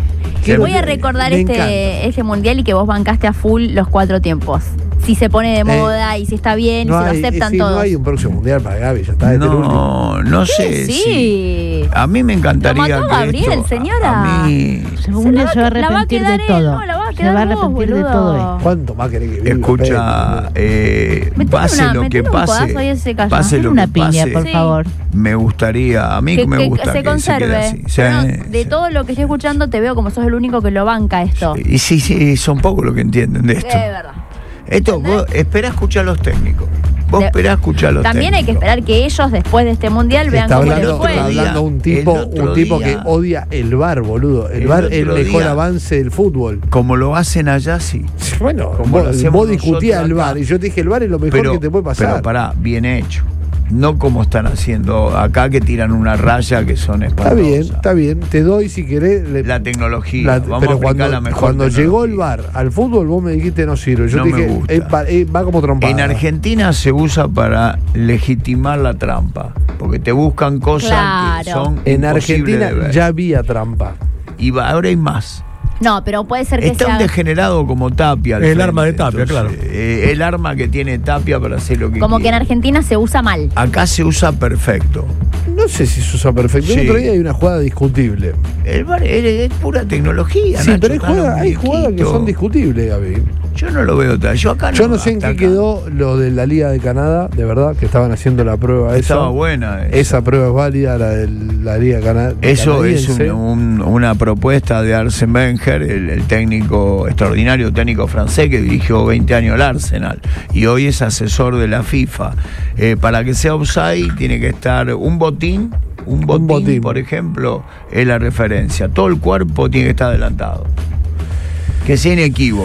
Speaker 6: Voy a recordar
Speaker 1: Me encanta.
Speaker 6: este mundial y que vos bancaste a full los 4 tiempos. Si se pone de moda y si está bien y
Speaker 1: No
Speaker 6: si
Speaker 1: hay,
Speaker 6: lo aceptan
Speaker 1: sí,
Speaker 6: todos.
Speaker 1: no hay un próximo mundial para Gaby, ya está. Este es el último.
Speaker 3: No sé.
Speaker 6: Sí.
Speaker 3: si- A mí me encantaría
Speaker 6: Lo mató
Speaker 3: que
Speaker 6: Gabriel,
Speaker 3: esto-
Speaker 6: señora.
Speaker 3: A mí,
Speaker 5: un día se va a
Speaker 6: la va a
Speaker 5: arrepentir
Speaker 6: quedar
Speaker 5: de
Speaker 6: él,
Speaker 5: todo.
Speaker 6: no, la va a
Speaker 5: Se
Speaker 6: quedar
Speaker 5: va a
Speaker 6: vos,
Speaker 5: arrepentir de
Speaker 6: boludo.
Speaker 5: todo esto.
Speaker 1: ¿Cuánto más querés que viva?
Speaker 3: escucha,
Speaker 6: Metele
Speaker 3: pase
Speaker 6: una-
Speaker 3: lo que
Speaker 6: metele un
Speaker 3: pase,
Speaker 6: codazo y él se calla.
Speaker 3: pase lo
Speaker 5: Una
Speaker 3: que
Speaker 5: piña,
Speaker 3: pase,
Speaker 5: por
Speaker 6: Sí.
Speaker 5: favor.
Speaker 3: me gustaría, a mí me gusta
Speaker 6: se
Speaker 3: que se
Speaker 6: conserve.
Speaker 3: quede así.
Speaker 6: Pero no,
Speaker 3: Sí,
Speaker 6: de
Speaker 3: sí.
Speaker 6: todo lo que estoy escuchando, te veo como sos el único que lo banca esto.
Speaker 3: Y sí, son pocos los que entienden de esto.
Speaker 6: Es verdad.
Speaker 3: Esto, vos esperá a escuchar a los técnicos. Vos
Speaker 6: De-
Speaker 3: esperá a escuchar a los
Speaker 6: También hay que
Speaker 3: técnicos.
Speaker 6: esperar que ellos, después de este mundial, vean
Speaker 1: Está
Speaker 6: cómo les
Speaker 1: hablando,
Speaker 6: fue.
Speaker 3: otro
Speaker 1: está
Speaker 3: día.
Speaker 1: hablando un
Speaker 3: El
Speaker 1: tipo
Speaker 3: otro
Speaker 1: que
Speaker 3: día.
Speaker 1: odia el VAR, boludo. El
Speaker 3: El
Speaker 1: VAR es el
Speaker 3: otro
Speaker 1: mejor
Speaker 3: día.
Speaker 1: avance del fútbol.
Speaker 3: Como lo hacen allá, sí.
Speaker 1: Bueno,
Speaker 3: Como lo
Speaker 1: vos
Speaker 3: hacemos
Speaker 1: discutías
Speaker 3: nosotros
Speaker 1: el
Speaker 3: acá.
Speaker 1: VAR y yo te dije el VAR es lo mejor que te puede pasar.
Speaker 3: Pero pará, bien hecho. No como están haciendo acá, que tiran una raya que son espantosas.
Speaker 1: Está bien, te doy si querés.
Speaker 3: La tecnología. Vamos
Speaker 1: pero
Speaker 3: a aplicar la mejor
Speaker 1: cuando llegó el
Speaker 3: tecnología.
Speaker 1: VAR al fútbol, vos me dijiste no sirve. Yo
Speaker 3: No
Speaker 1: te
Speaker 3: me
Speaker 1: dije,
Speaker 3: gusta.
Speaker 1: va como trompada.
Speaker 3: En Argentina se usa para legitimar la trampa, porque te buscan cosas que
Speaker 6: Claro.
Speaker 3: son
Speaker 1: En
Speaker 3: imposibles
Speaker 1: Argentina
Speaker 3: de ver.
Speaker 1: ya había trampa.
Speaker 3: Y ahora hay más.
Speaker 6: No, pero puede ser que
Speaker 3: Está un
Speaker 6: sea
Speaker 3: degenerado como Tapia. al
Speaker 4: El
Speaker 3: frente.
Speaker 4: arma de Tapia, claro.
Speaker 3: El arma que tiene Tapia para hacer lo que
Speaker 6: como que en
Speaker 3: quiere.
Speaker 6: Argentina se usa mal.
Speaker 3: Acá se usa perfecto.
Speaker 1: No sé si se usa perfecto.
Speaker 3: Sí.
Speaker 1: El otro día hay una jugada discutible.
Speaker 3: El VAR es pura tecnología.
Speaker 1: Sí,
Speaker 3: Nacho,
Speaker 1: pero
Speaker 3: están los
Speaker 1: hay jugadas que
Speaker 3: muñequitos.
Speaker 1: son discutibles, Gaby.
Speaker 3: Yo no lo veo tal. Yo acá
Speaker 1: Yo no sé en
Speaker 3: hasta
Speaker 1: qué
Speaker 3: acá.
Speaker 1: quedó lo de la Liga de Canadá, de verdad, que estaban haciendo la prueba esa.
Speaker 3: Estaba buena.
Speaker 1: Esa prueba es válida, la de la Liga
Speaker 3: Eso es
Speaker 1: canadiense.
Speaker 3: una propuesta de Arsène Wenger, el técnico extraordinario, técnico francés que dirigió 20 años al Arsenal y hoy es asesor de la FIFA. Para que sea offside tiene que estar un botín,
Speaker 1: botín.
Speaker 3: por ejemplo, es la referencia. Todo el cuerpo tiene que estar adelantado. Que sea inequívoco.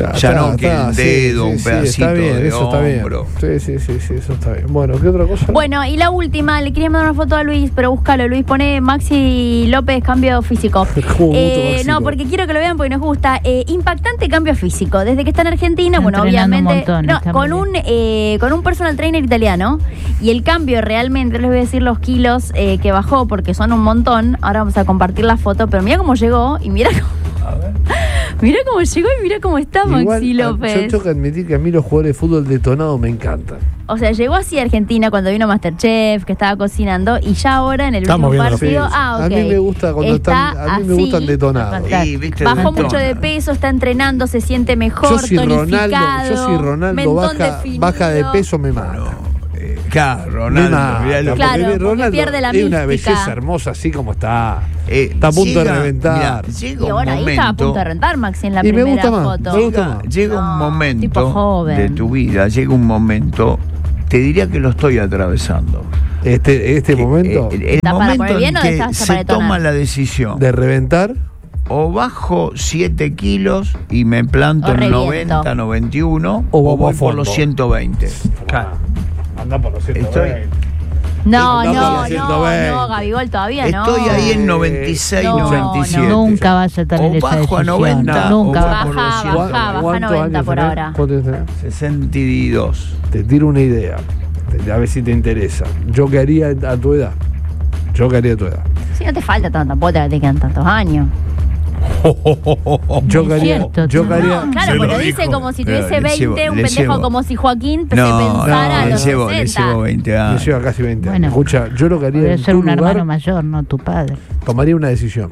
Speaker 1: Ya,
Speaker 3: Ya
Speaker 1: está,
Speaker 3: no que
Speaker 1: está,
Speaker 3: el
Speaker 1: sí,
Speaker 3: dedo,
Speaker 1: sí,
Speaker 3: un
Speaker 1: sí,
Speaker 3: pedacito
Speaker 1: está bien,
Speaker 3: de
Speaker 1: eso está bien.
Speaker 3: hombro.
Speaker 1: Sí, eso está bien. Bueno, ¿qué otra cosa?
Speaker 6: Bueno, y la última, le quería mandar una foto a Luis, pero búscalo. Luis, pone Maxi López, cambio físico.
Speaker 1: Como gusto, Maxito.
Speaker 6: No, porque quiero que lo vean porque nos gusta. Impactante cambio físico. Desde que está en Argentina,
Speaker 5: Está
Speaker 6: bueno,
Speaker 5: entrenando un
Speaker 6: obviamente.
Speaker 5: montón,
Speaker 6: No,
Speaker 5: está
Speaker 6: con
Speaker 5: muy
Speaker 6: con un personal trainer italiano. Y el cambio realmente, les voy a decir los kilos que bajó, porque son un montón. Ahora vamos a compartir la foto, pero mira cómo llegó y mira cómo. Mira cómo llegó y mira cómo está
Speaker 1: Igual,
Speaker 6: Maxi López.
Speaker 1: yo tengo que admitir que a mí los jugadores de fútbol detonados me encantan.
Speaker 6: O sea, llegó así a Argentina cuando vino Masterchef, que estaba cocinando, y ya ahora en el
Speaker 4: Estamos
Speaker 6: último
Speaker 4: viendo
Speaker 6: partido.
Speaker 1: Sí,
Speaker 6: Ah, ok.
Speaker 1: A mí me gusta cuando
Speaker 6: Está
Speaker 1: están, a mí me
Speaker 6: así,
Speaker 1: gustan detonados.
Speaker 3: Sí, viste,
Speaker 6: Bajó
Speaker 3: detona.
Speaker 6: mucho de peso, está entrenando, se siente mejor,
Speaker 1: Yo si
Speaker 6: tonificado.
Speaker 1: Ronaldo
Speaker 6: mentón
Speaker 1: baja de
Speaker 6: definido.
Speaker 1: peso me mata.
Speaker 3: Claro,
Speaker 1: Me
Speaker 3: Ronaldo.
Speaker 1: mata,
Speaker 3: mirá lo que-
Speaker 6: Claro,
Speaker 1: porque
Speaker 6: porque pierde la
Speaker 1: es una
Speaker 6: mística.
Speaker 1: belleza hermosa así como está. Está a punto de reventar.
Speaker 3: mirá, llega
Speaker 6: Y
Speaker 3: un
Speaker 6: ahora ahí estaba a punto de
Speaker 3: momento,
Speaker 6: reventar Maxi en la
Speaker 1: Y me
Speaker 6: primera
Speaker 1: gusta más,
Speaker 6: foto.
Speaker 1: me gusta más.
Speaker 3: llega un
Speaker 6: No, tipo
Speaker 3: momento
Speaker 6: joven.
Speaker 3: de tu vida, llega un momento, te diría que lo estoy atravesando.
Speaker 1: Este momento
Speaker 3: El
Speaker 6: ¿Está para
Speaker 3: momento
Speaker 6: poner bien
Speaker 3: en
Speaker 6: o
Speaker 3: que
Speaker 6: está para
Speaker 3: se
Speaker 6: detonar?
Speaker 3: toma la decisión.
Speaker 1: de reventar.
Speaker 3: O bajo 7 kilos y me planto
Speaker 6: O
Speaker 3: en
Speaker 6: reviento.
Speaker 3: 90, 91,
Speaker 1: O
Speaker 3: o
Speaker 1: vamos
Speaker 3: voy
Speaker 1: a
Speaker 3: por los
Speaker 1: fondo.
Speaker 3: 120.
Speaker 2: Claro.
Speaker 1: Anda por los
Speaker 3: Estoy,
Speaker 6: No,
Speaker 1: Estamos en
Speaker 6: no,
Speaker 1: 120.
Speaker 6: no, Gabigol todavía no.
Speaker 3: estoy ahí en 96,
Speaker 6: No,
Speaker 3: 97.
Speaker 5: Nunca vas a tener
Speaker 3: O
Speaker 5: esa
Speaker 3: bajo a
Speaker 5: decisión.
Speaker 3: 90,
Speaker 5: Nunca
Speaker 3: o
Speaker 5: vas
Speaker 3: bajo
Speaker 5: a
Speaker 3: por
Speaker 6: Baja,
Speaker 3: los 120.
Speaker 6: baja
Speaker 1: ¿Cuántos
Speaker 6: 90
Speaker 1: años
Speaker 6: por
Speaker 1: tenés?
Speaker 6: ahora.
Speaker 1: ¿Cuántos tenés?
Speaker 3: 62.
Speaker 1: Te tiro una idea. A ver si te interesa. Yo qué haría a tu edad.
Speaker 6: Si no te falta tanto, tampoco te quedan tantos años.
Speaker 1: Yo
Speaker 5: Es
Speaker 1: qué haría.
Speaker 5: cierto,
Speaker 1: Yo qué haría.
Speaker 6: No, claro, pero dice como si tuviese
Speaker 3: Pero le
Speaker 6: 20,
Speaker 3: llevo-
Speaker 6: un
Speaker 3: le
Speaker 6: pendejo
Speaker 3: llevo.
Speaker 6: como si Joaquín se
Speaker 3: No,
Speaker 6: pensara a
Speaker 3: le
Speaker 6: los
Speaker 3: llevo
Speaker 6: 60.
Speaker 3: 20
Speaker 1: Me
Speaker 3: años.
Speaker 1: lleva casi 20
Speaker 5: Bueno.
Speaker 1: años. Escucha, yo lo que haría
Speaker 5: Debe
Speaker 1: en
Speaker 5: ser
Speaker 1: tu
Speaker 5: un
Speaker 1: lugar,
Speaker 5: hermano mayor, no tu padre.
Speaker 1: tomaría una decisión.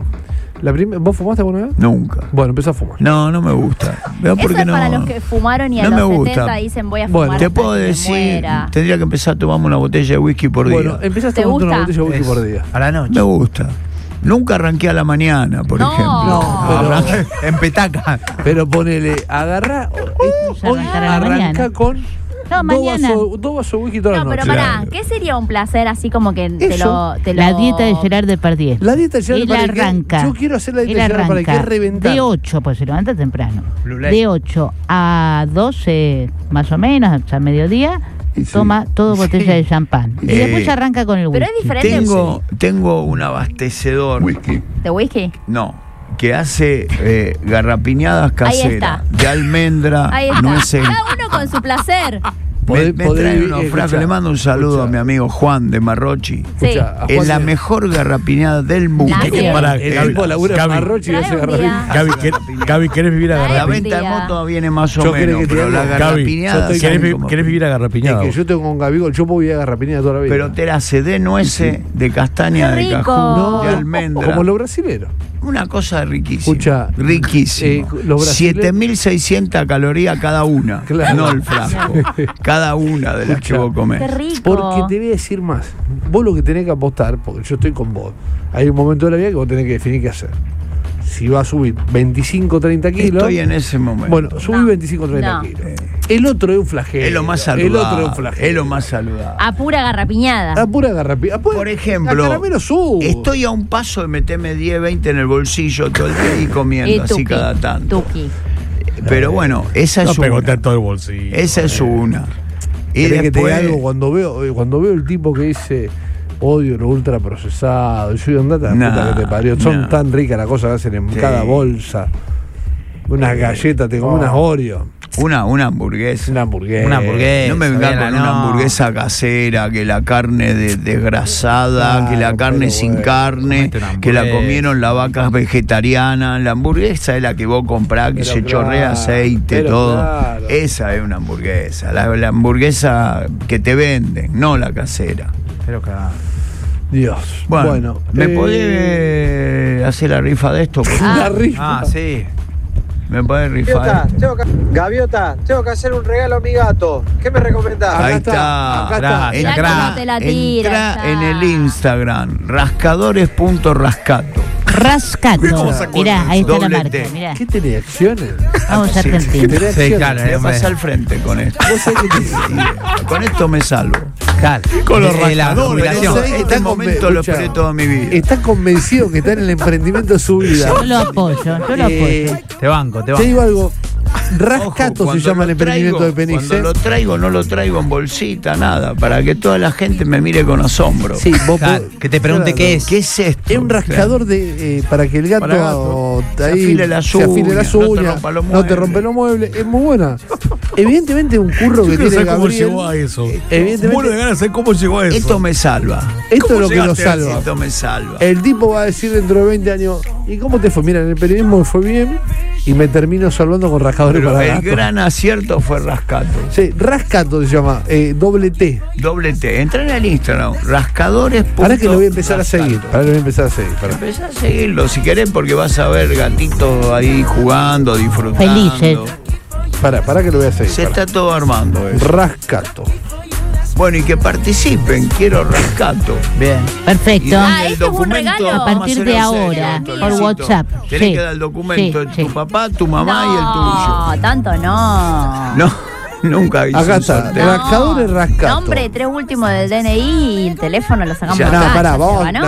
Speaker 1: ¿Vos fumaste alguna vez?
Speaker 3: Nunca.
Speaker 1: Bueno, empezá a fumar.
Speaker 3: No, no me gusta. Veo
Speaker 6: Eso
Speaker 3: por qué
Speaker 6: es
Speaker 3: no.
Speaker 6: para los que fumaron y a
Speaker 3: no
Speaker 6: los
Speaker 3: me
Speaker 6: 70
Speaker 3: gusta.
Speaker 6: dicen voy a
Speaker 1: Bueno,
Speaker 6: fumar
Speaker 3: Te
Speaker 6: hasta
Speaker 3: puedo
Speaker 6: que me
Speaker 3: decir,
Speaker 6: muera.
Speaker 3: tendría que empezar a tomarme una botella de whisky por
Speaker 1: Bueno,
Speaker 3: día.
Speaker 1: empezaste a
Speaker 6: ¿Te
Speaker 1: tomar una
Speaker 6: gusta?
Speaker 1: botella de whisky por día.
Speaker 2: A la noche.
Speaker 3: Me gusta. Nunca arranqué a la mañana, por
Speaker 6: No.
Speaker 3: ejemplo.
Speaker 1: No, pero-
Speaker 2: En petaca.
Speaker 1: Pero ponele, agarrá, hoy
Speaker 5: arrancar a la
Speaker 1: arranca
Speaker 5: mañana.
Speaker 1: con
Speaker 5: No,
Speaker 1: dos
Speaker 5: mañana.
Speaker 1: vasos de whisky toda la
Speaker 6: No,
Speaker 1: noche.
Speaker 6: pero pará, ¿qué sería un placer así como que te
Speaker 1: Eso.
Speaker 6: lo...
Speaker 5: La dieta de Gerard Depardieu.
Speaker 1: La dieta de Gerard
Speaker 5: Él
Speaker 1: Depardieu,
Speaker 5: arranca.
Speaker 1: yo quiero hacer la dieta
Speaker 5: Él
Speaker 1: de Gerard para que
Speaker 5: arranca
Speaker 1: reventar.
Speaker 5: de 8, pues se levanta temprano.
Speaker 2: Blue Lake.
Speaker 5: De 8 a 12, más o menos, hasta mediodía,
Speaker 3: Y sí.
Speaker 5: toma todo botella de champán. Y después ya arranca con el whisky.
Speaker 6: Pero es diferente
Speaker 3: Tengo un abastecedor.
Speaker 6: de whisky.
Speaker 3: No, que hace garrapiñadas caseras. De almendra,
Speaker 6: Ahí está.
Speaker 3: nueces.
Speaker 6: Cada uno con su placer.
Speaker 3: Me
Speaker 1: Podés
Speaker 3: trae
Speaker 1: vivir,
Speaker 3: unos
Speaker 1: escuchá,
Speaker 3: frascos. Le mando un saludo
Speaker 1: escuchá.
Speaker 3: a mi amigo Juan de Marrochi.
Speaker 6: Sí.
Speaker 1: Escuchá, a
Speaker 3: Es
Speaker 1: Juan
Speaker 3: la
Speaker 1: de-
Speaker 3: mejor garrapiñada del mundo.
Speaker 6: La que
Speaker 4: Pará,
Speaker 1: El
Speaker 4: Gaby,
Speaker 1: tipo labura en
Speaker 4: Gaby,
Speaker 1: Marrochi y
Speaker 6: Trae
Speaker 1: hace
Speaker 6: un
Speaker 1: garrapiñada.
Speaker 6: día.
Speaker 4: Gaby, ¿querés vivir a
Speaker 6: Ay,
Speaker 3: La
Speaker 4: Garrapiñada?
Speaker 3: venta de
Speaker 6: día.
Speaker 3: moto viene más o
Speaker 1: Yo creo
Speaker 3: menos,
Speaker 1: que
Speaker 3: pero
Speaker 1: te
Speaker 3: la
Speaker 1: digo,
Speaker 4: Gaby,
Speaker 3: garrapiñada
Speaker 1: yo estoy-
Speaker 3: salen
Speaker 4: ¿Querés,
Speaker 3: como-
Speaker 4: querés vivir a
Speaker 1: Es
Speaker 4: Garrapiñada?
Speaker 1: que
Speaker 4: vos?
Speaker 1: yo tengo con Gabigol, yo puedo ir a garrapiñada toda la vida.
Speaker 3: Pero te la hace de nueces, de castaña,
Speaker 6: Qué
Speaker 3: de
Speaker 6: rico.
Speaker 3: cajú, de
Speaker 6: No,
Speaker 3: almendra.
Speaker 1: como los brasileros.
Speaker 3: Una cosa riquísima.
Speaker 1: Escucha,
Speaker 3: riquísima.
Speaker 1: los brasileños-
Speaker 3: 7.600 calorías cada una.
Speaker 1: Claro.
Speaker 3: No el frasco. Cada una de las
Speaker 1: Escucha,
Speaker 3: que vos comés.
Speaker 6: Qué rico.
Speaker 1: Porque te voy a decir más. Vos lo que tenés que apostar, porque yo estoy con vos, hay un momento de la vida que vos tenés que definir qué hacer. Si vas a subir 25, 30 kilos.
Speaker 3: Estoy en ese momento.
Speaker 1: Bueno, subí
Speaker 6: No,
Speaker 1: 25, 30
Speaker 6: no.
Speaker 1: kilos. El otro es un flagelo.
Speaker 3: es lo más
Speaker 1: El
Speaker 3: saludable.
Speaker 1: otro es un flagelo.
Speaker 3: Es lo más saludable.
Speaker 6: A pura garrapiñada.
Speaker 1: A pura garrapiñada.
Speaker 3: Por ejemplo,
Speaker 1: a caramelo subo.
Speaker 3: estoy a un paso de meterme 10, 20 en el bolsillo todo el día y comiendo así
Speaker 6: tuki,
Speaker 3: cada tanto.
Speaker 6: tuki.
Speaker 3: Pero bueno, esa
Speaker 4: No
Speaker 3: es
Speaker 4: pegó
Speaker 3: una.
Speaker 4: tanto el bolsillo.
Speaker 3: Esa es una. Y
Speaker 1: ¿Querés que te diga
Speaker 3: después,
Speaker 1: algo? Cuando veo el tipo que dice odio lo ultraprocesado, yo digo, andate a la
Speaker 3: Nah,
Speaker 1: puta que te parió. Son
Speaker 3: nah.
Speaker 1: tan ricas las cosas que hacen en
Speaker 3: Sí.
Speaker 1: cada bolsa. Unas galletas, te comes unas Oreo.
Speaker 3: una hamburguesa.
Speaker 1: Una hamburguesa.
Speaker 2: Una hamburguesa.
Speaker 3: No me vengas
Speaker 2: bien,
Speaker 3: con
Speaker 2: no.
Speaker 3: una hamburguesa casera, que la carne desgrasada,
Speaker 1: Claro,
Speaker 3: que la carne
Speaker 1: pero
Speaker 3: sin
Speaker 1: bueno,
Speaker 3: carne,
Speaker 2: comete una
Speaker 3: que la
Speaker 2: hamburguesa.
Speaker 3: comieron las vacas vegetarianas. La hamburguesa es la que vos comprás, que
Speaker 1: Pero
Speaker 3: se
Speaker 1: claro,
Speaker 3: chorrea aceite,
Speaker 1: pero
Speaker 3: todo.
Speaker 1: claro.
Speaker 3: Esa es una hamburguesa. La hamburguesa que te venden, no la casera.
Speaker 2: Pero que.
Speaker 1: Dios.
Speaker 3: Bueno, ¿me podés hacer la rifa de esto?
Speaker 1: Una rifa.
Speaker 2: Ah, sí.
Speaker 3: ¿Me podés rifar?
Speaker 8: Gaviota, tengo que hacer un regalo a mi gato. ¿Qué me recomendás?
Speaker 1: Acá
Speaker 3: Ahí
Speaker 1: está,
Speaker 3: está.
Speaker 1: acá está.
Speaker 2: Gracias.
Speaker 6: Mirá cómo te la tira,
Speaker 3: entra
Speaker 6: ya.
Speaker 3: en el Instagram, rascadores.rascato.
Speaker 5: Rascato. Mirá, ahí está la
Speaker 3: Doble
Speaker 5: marca.
Speaker 3: T.
Speaker 5: Mirá.
Speaker 1: ¿Qué tenés? ¿Acciones?
Speaker 5: Vamos
Speaker 3: Sí.
Speaker 5: Argentina.
Speaker 1: ¿Tenés
Speaker 2: Sí,
Speaker 1: acciones?
Speaker 2: claro.
Speaker 3: Le pasa al frente con esto.
Speaker 1: Vos sabés que te-
Speaker 3: Con esto me salvo.
Speaker 2: Claro.
Speaker 4: Con los
Speaker 2: la
Speaker 4: rascadores,
Speaker 2: jubilación.
Speaker 1: ¿sabés que
Speaker 3: Este
Speaker 1: está
Speaker 3: momento lo
Speaker 1: escuchá,
Speaker 3: esperé toda mi vida.
Speaker 1: Está convencido que está en el emprendimiento de su vida.
Speaker 5: Yo lo apoyo, yo lo apoyo.
Speaker 2: Te banco, te
Speaker 1: Te
Speaker 2: banco.
Speaker 1: digo algo, Rascato
Speaker 3: Ojo,
Speaker 1: se llama el
Speaker 3: cuando lo
Speaker 1: emprendimiento de
Speaker 3: traigo,
Speaker 1: Penix.
Speaker 3: Cuando lo traigo, no lo traigo en bolsita, nada, para que toda la gente me mire con asombro.
Speaker 1: Sí, vos
Speaker 2: Claro, que te pregunte qué es.
Speaker 3: ¿Qué es esto?
Speaker 1: Es un rascador de para que el gato,
Speaker 3: Para gato.
Speaker 1: se
Speaker 3: Se afile las uñas, no te rompa los
Speaker 1: no te rompe los muebles. Es muy buena. Evidentemente un curro que tiene
Speaker 4: cómo
Speaker 1: Gabriel.
Speaker 4: llegó a eso.
Speaker 1: Evidentemente-
Speaker 4: Muero de ganas de saber cómo llegó a eso.
Speaker 3: Esto me salva.
Speaker 1: Esto
Speaker 4: ¿Cómo
Speaker 1: es lo que lo
Speaker 4: llegaste a eso?
Speaker 1: salva.
Speaker 3: Esto me salva.
Speaker 1: El tipo va a decir dentro de 20 años, ¿y cómo te fue? Mira, en el periodismo me fue bien y me termino salvando con rascadores
Speaker 3: Pero
Speaker 1: para
Speaker 3: el
Speaker 1: gato.
Speaker 3: gran acierto fue Rascato.
Speaker 1: Sí, Rascato se llama, doble T.
Speaker 3: Doble T. Entra en el Instagram. Rascadores.
Speaker 1: Para que lo voy a empezar a seguir. Para que lo voy a empezar a seguir. Pará.
Speaker 3: Empezá a seguirlo si querés, porque vas a ver gatitos ahí jugando, disfrutando.
Speaker 5: Felices.
Speaker 1: Para que lo voy a seguir.
Speaker 3: Se
Speaker 1: pará.
Speaker 3: está todo armando eso.
Speaker 1: Rascato.
Speaker 3: Bueno, y que participen. Quiero Rascato.
Speaker 2: Bien.
Speaker 3: Y
Speaker 5: Perfecto.
Speaker 3: denme
Speaker 6: Ah,
Speaker 3: el
Speaker 6: este es un
Speaker 3: documento.
Speaker 6: regalo.
Speaker 3: Vamos
Speaker 5: A partir
Speaker 3: hacerlo
Speaker 5: de
Speaker 3: en serio,
Speaker 5: ahora,
Speaker 3: esto,
Speaker 5: por
Speaker 3: Luisito.
Speaker 5: WhatsApp.
Speaker 3: Tenés
Speaker 5: Sí,
Speaker 3: que dar el documento de
Speaker 5: sí.
Speaker 3: tu papá, tu mamá y el tuyo.
Speaker 6: No, tanto no.
Speaker 3: No, nunca hice
Speaker 1: Acá
Speaker 3: un
Speaker 1: está.
Speaker 3: sorteo.
Speaker 1: Rascadores Rascato.
Speaker 6: Nombre, 3 últimos del DNI y el teléfono lo sacamos
Speaker 3: Ya,
Speaker 6: acá.
Speaker 1: No, pará,
Speaker 6: ya se
Speaker 1: vamos.
Speaker 6: ganó.